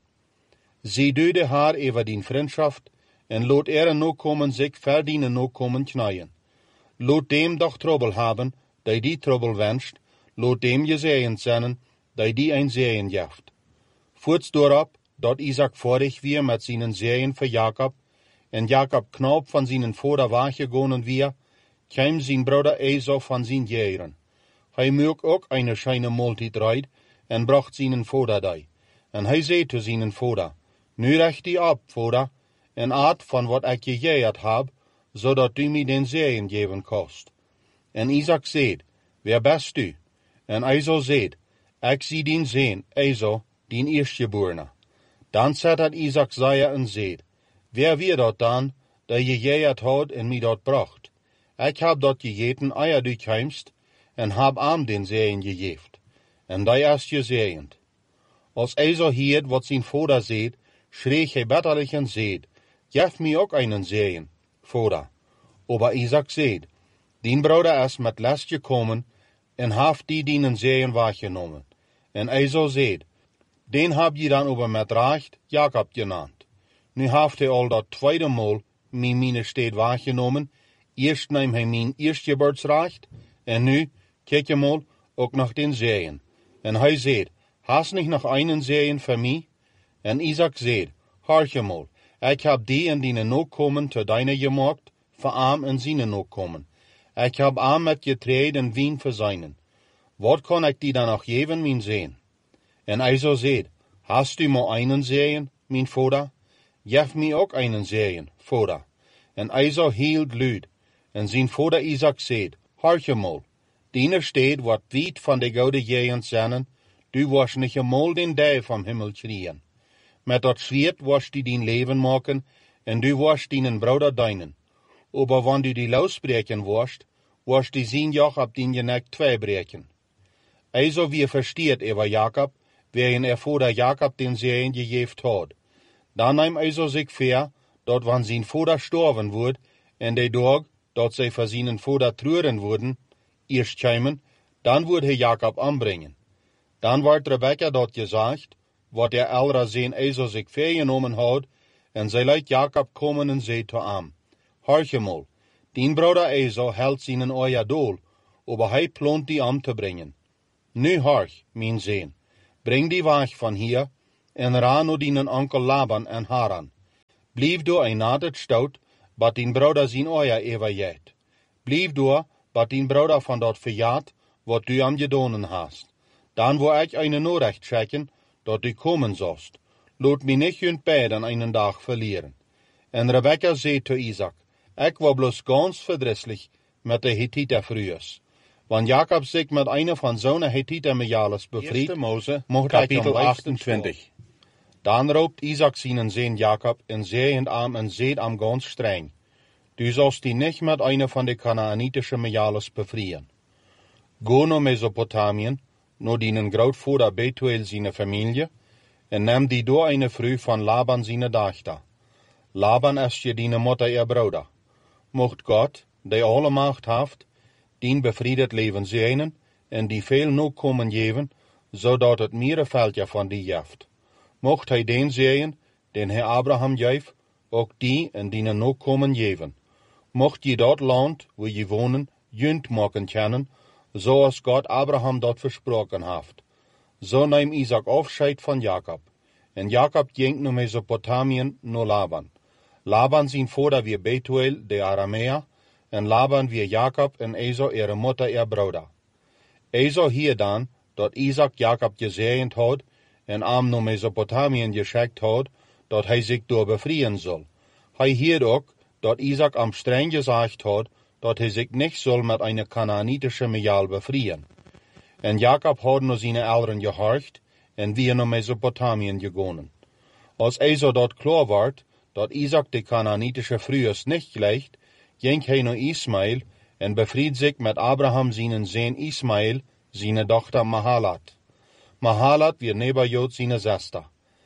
Zie du de Heer over dien vriendschaft, en loot nakomen zich verdienen nakomen knaaien. Loot dem doch trouble hebben, die trouble wenscht, loot dem gezegend zijn, die een zegen geeft. Voorts doorop, dat Isaac vorig weer met zijn zegen voor Jacob, en Jacob knap van zijn vader weggegaan weer, kwam zijn broeder Esau van zijn jaren. Hij mocht ook een scheine moltied rijden, en bracht zijn vader die. En hij zei tot zijn vader, nu recht die op, vader, en aat van wat ik je gegeerd heb, zodat u mij den zegen geven kost. En Isaac zei, wer best u? En Esau zei, ik zie dien zoon, Esau, dien eerstgeborene. Dan zette Isaac zei en zei, wer wie dat dan, dat je gegeerd had en mij dat bracht? Ik heb dat gegeten eer du kwamst, en heb hem den zegen gegeven. En die is gezegend. Als Esau hield wat zijn vader zei, schreef hij bitterlijk en zei, geef mij ook einen zegen, vader. Aber Isaac zei, dien broeder is met last gekomen, en heeft die dienen zegen weggenomen. En Esau zei, den heb je dan over met recht Jacob genaamd. Nu heeft hij al dat tweede maal mijn steed weggenomen. Eerst neemt hij mijn eerstgeboortsrecht, en nu, kijk je mal, ook nog den zegen. En hij zei, hast niet nog einen zegen voor mij? En Isaac zei, hoor mal, ik heb die en die nakomen te deine gemaakt, voor hem en zijn nakomen. Ik heb hem met getreed en wien verzijnen. Wat kan ik die dan nog geven, mijn zoon? En Esau zei, hast u maar einen zegen, mijn vader? Geef mij ook einen zegen, vader. En Esau hield luid. En zijn vader Isaac zei, hoor mal, die steed wat wiet van de gouden gegend zijn, du was niet eenmaal den dij van hemel kriegen. Met dat zwiert was die dien leven maken, en du was dienen broeder deinen. Aber wanneer du die losbreken was die zien joch op dien je nek twee breken. Esau wie versteert over Jacob, waarin vader Jacob den zegen gegeven had. Dan neemt Esau zich ver, dat wanneer zijn vader storven wordt, en de dag, dat zij voor zijn vader treuren worden, eerst komen, dan wordt hij Jacob aanbrengen. Dan wordt Rebekka dat gezegd, wat elra zijn Esau zich vergenomen had, en zij leidt Jacob komen en zei tot hem, hoor mal, dien broeder Esau held zijn oor dool, aber hij plant die aan te brengen. Nu horch, mijn zeen, breng die weg van hier, en ra naar dien onkel Laban en Haran. Blijf door een nadet stout, bat dien broeder zijn oja ever jet. Blijf door, bat dien broeder van dat verjaat, wat du am gedonen hast. Dan wil ik een noorrecht checken, dat du komen zost. Laat mij niet hun beiden einen dag verlieren. En Rebecca zei zu Isaac, ik was bloß ganz verdrisslich met de Hittiter frühers. Want Jacob zich met een van zo'n Hittiter Mejales bevried, Mose, kapitel 28. Dan roept Isaac zijn zoon Jacob en zei hem en zei hem ganz streng, du sollst die nicht met een van de Kanaanitische Mejales befrieden. Go naar Mesopotamien, naar dienen grootvader Betuel zijn familie, en neem die door een vrouw van Laban zijn dochter. Laban is je diene moeder ihr broeder. Mocht God, die alle macht heeft, dien befriedet leven zijnen, en die veel nu komen geven, zodat het meer veldje van die jeft. Mocht hij den zeien, den hij Abraham geef, ook die en die nu komen geven. Mocht je dat land, waar je wonen, junt maken kennen, zoals God Abraham dat versproken heeft. Zo neem Isaac afscheid van Jacob. En Jacob ging naar Mesopotamien naar Laban. Laban zijn vader weer Betuel de Arameer, en Laban weer Jacob en Esau ihre moeder ihr broeder. Esau hier dan, dat Isaac Jacob gezegend had, en am naar Mesopotamien geschickt had, dat hij zich door befrieden zal. Hij hier ook, dat Isaac am streng gezegd had, dat hij zich niet zal met een Kanaanitische Mejal befrieden. En Jacob had naar zijn ouderen gehorcht, en weer naar Mesopotamien gegaan. Als Esau dat klaar werd, dat Isaac de Kanaanitische vrouwers niet gleicht, ging hij naar Ismael en befried zich met Abraham zijn zoon Ismael, zijn dochter Mahalat. Mahalat weer Nebajoth zijn zuster.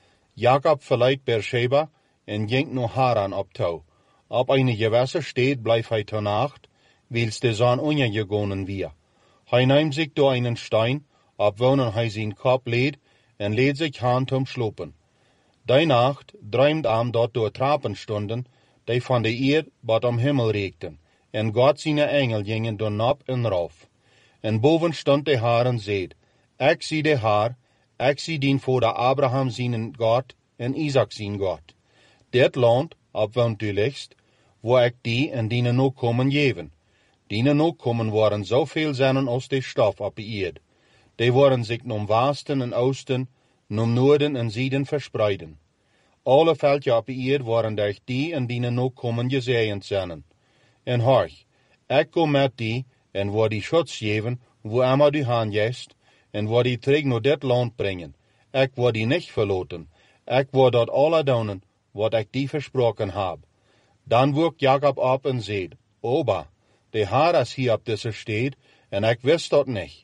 Jacob verleidt Beersheba en ging naar Haran op touw. Op een gewisse stad blijft hij ter nacht, wils de zon ondergegangen weer. Hij neemt zich door einen stein, op wonen hij zijn kop leed, en leed zich hand om slopen. Die nacht droomt dat door trappen stonden, die van de eer wat om Himmel reikten, en God zijn engel gingen door nap en rauf. En boven stond de Haar en zeid, ik zie de Haar, ik zie dien vader Abraham zijn God en Isaac zijn God. Dit land, op woont u lichtst, waar ik die en die nu komen geven. Die nu komen waren zoveel zijn als de stof op de eerd. Die waren zich nom westen en oosten, nom noorden en zuiden verspreiden. Alle veldje op de eerd waren durch die en die nu komen gezegend zijn. En horch, ik kom met die en waar die schutz geven, wo immer du haan jest, en waar die terug naar dit land brengen. Ik word die niet verloten. Ik word dat alle doen, wat ik die versproken heb. Dan woek Jacob op en zeid, Oba, de Haar is hier op deze stad, en ik wist dat niet.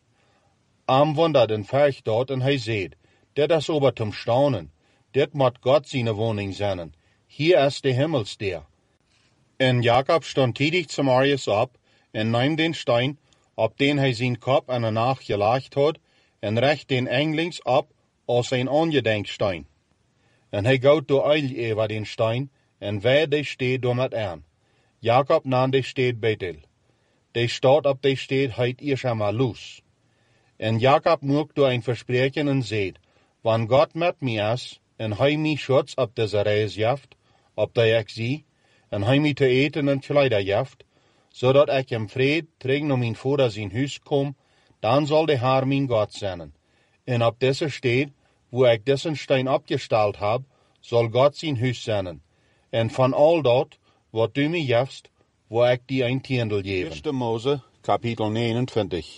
Am wondert en vergt dat, en hij zeid, dit is ober zum staunen, dit moet God zijn woning zijn. Hier is de Himmelsteer. En Jacob stond tidig zum Arius op, en nam den stein, op den hij zijn kop en nacht gelegd had, en recht den englings op als een ongedenkstein. En hij goot door eil over den stein, en wij de stad door met aan. Jacob nam de stad Bethel. De stad op de stad heet Ishama Luz. En Jacob mocht door een verspreken en zeid, wanneer God met mij is, en hij mij schutz op deze reis jaft, op die ik zie, en hij mij te eten en kleider jaft, zodat ik in vrede terug naar mijn vader zijn huis kom, dan zal de Haar mijn God zijn. En op deze stad, wo ik deze stein opgesteld heb, zal God zijn huis zijn. En van al dat, wat du mij jefst, wo ik die een tiendel geven. 1. Mose, kapitel 29.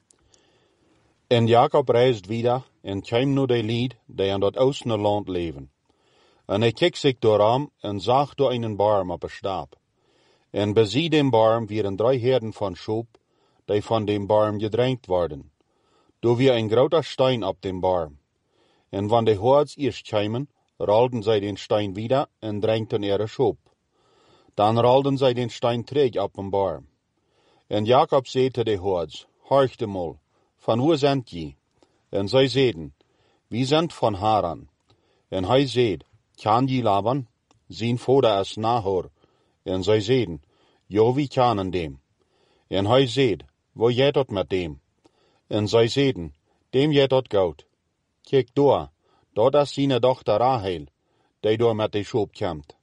En Jacob reist wieder en kwam naar de lied, die aan dat oosten land leven. En hij keek zich dooram en zag door einen barm op een stap. En bezie dem barm wieren 3 herden van Schoop, die van dem barm gedrängt worden. Do wie ein groter Stein op dem barm. En wanneer de hords eerst kwamen, rolden zij den Stein wieder en drängten ihre Schoop. Dan rolden zij den Stein terug op den barm. En Jacob zei te de hords, horchte mal, van wo sind je? En zij zeiden, wie sind van Haran. En hij zeid, kan je Laban? Zijn vader is Nahor. En zij zeiden, jo, wie kennen dem. En hij zeid, wo jij dat met dem? En zij zeiden, Dem jij tot goud. Kijk door, dat is zijn dochter Rahel, die door met de schoop komt.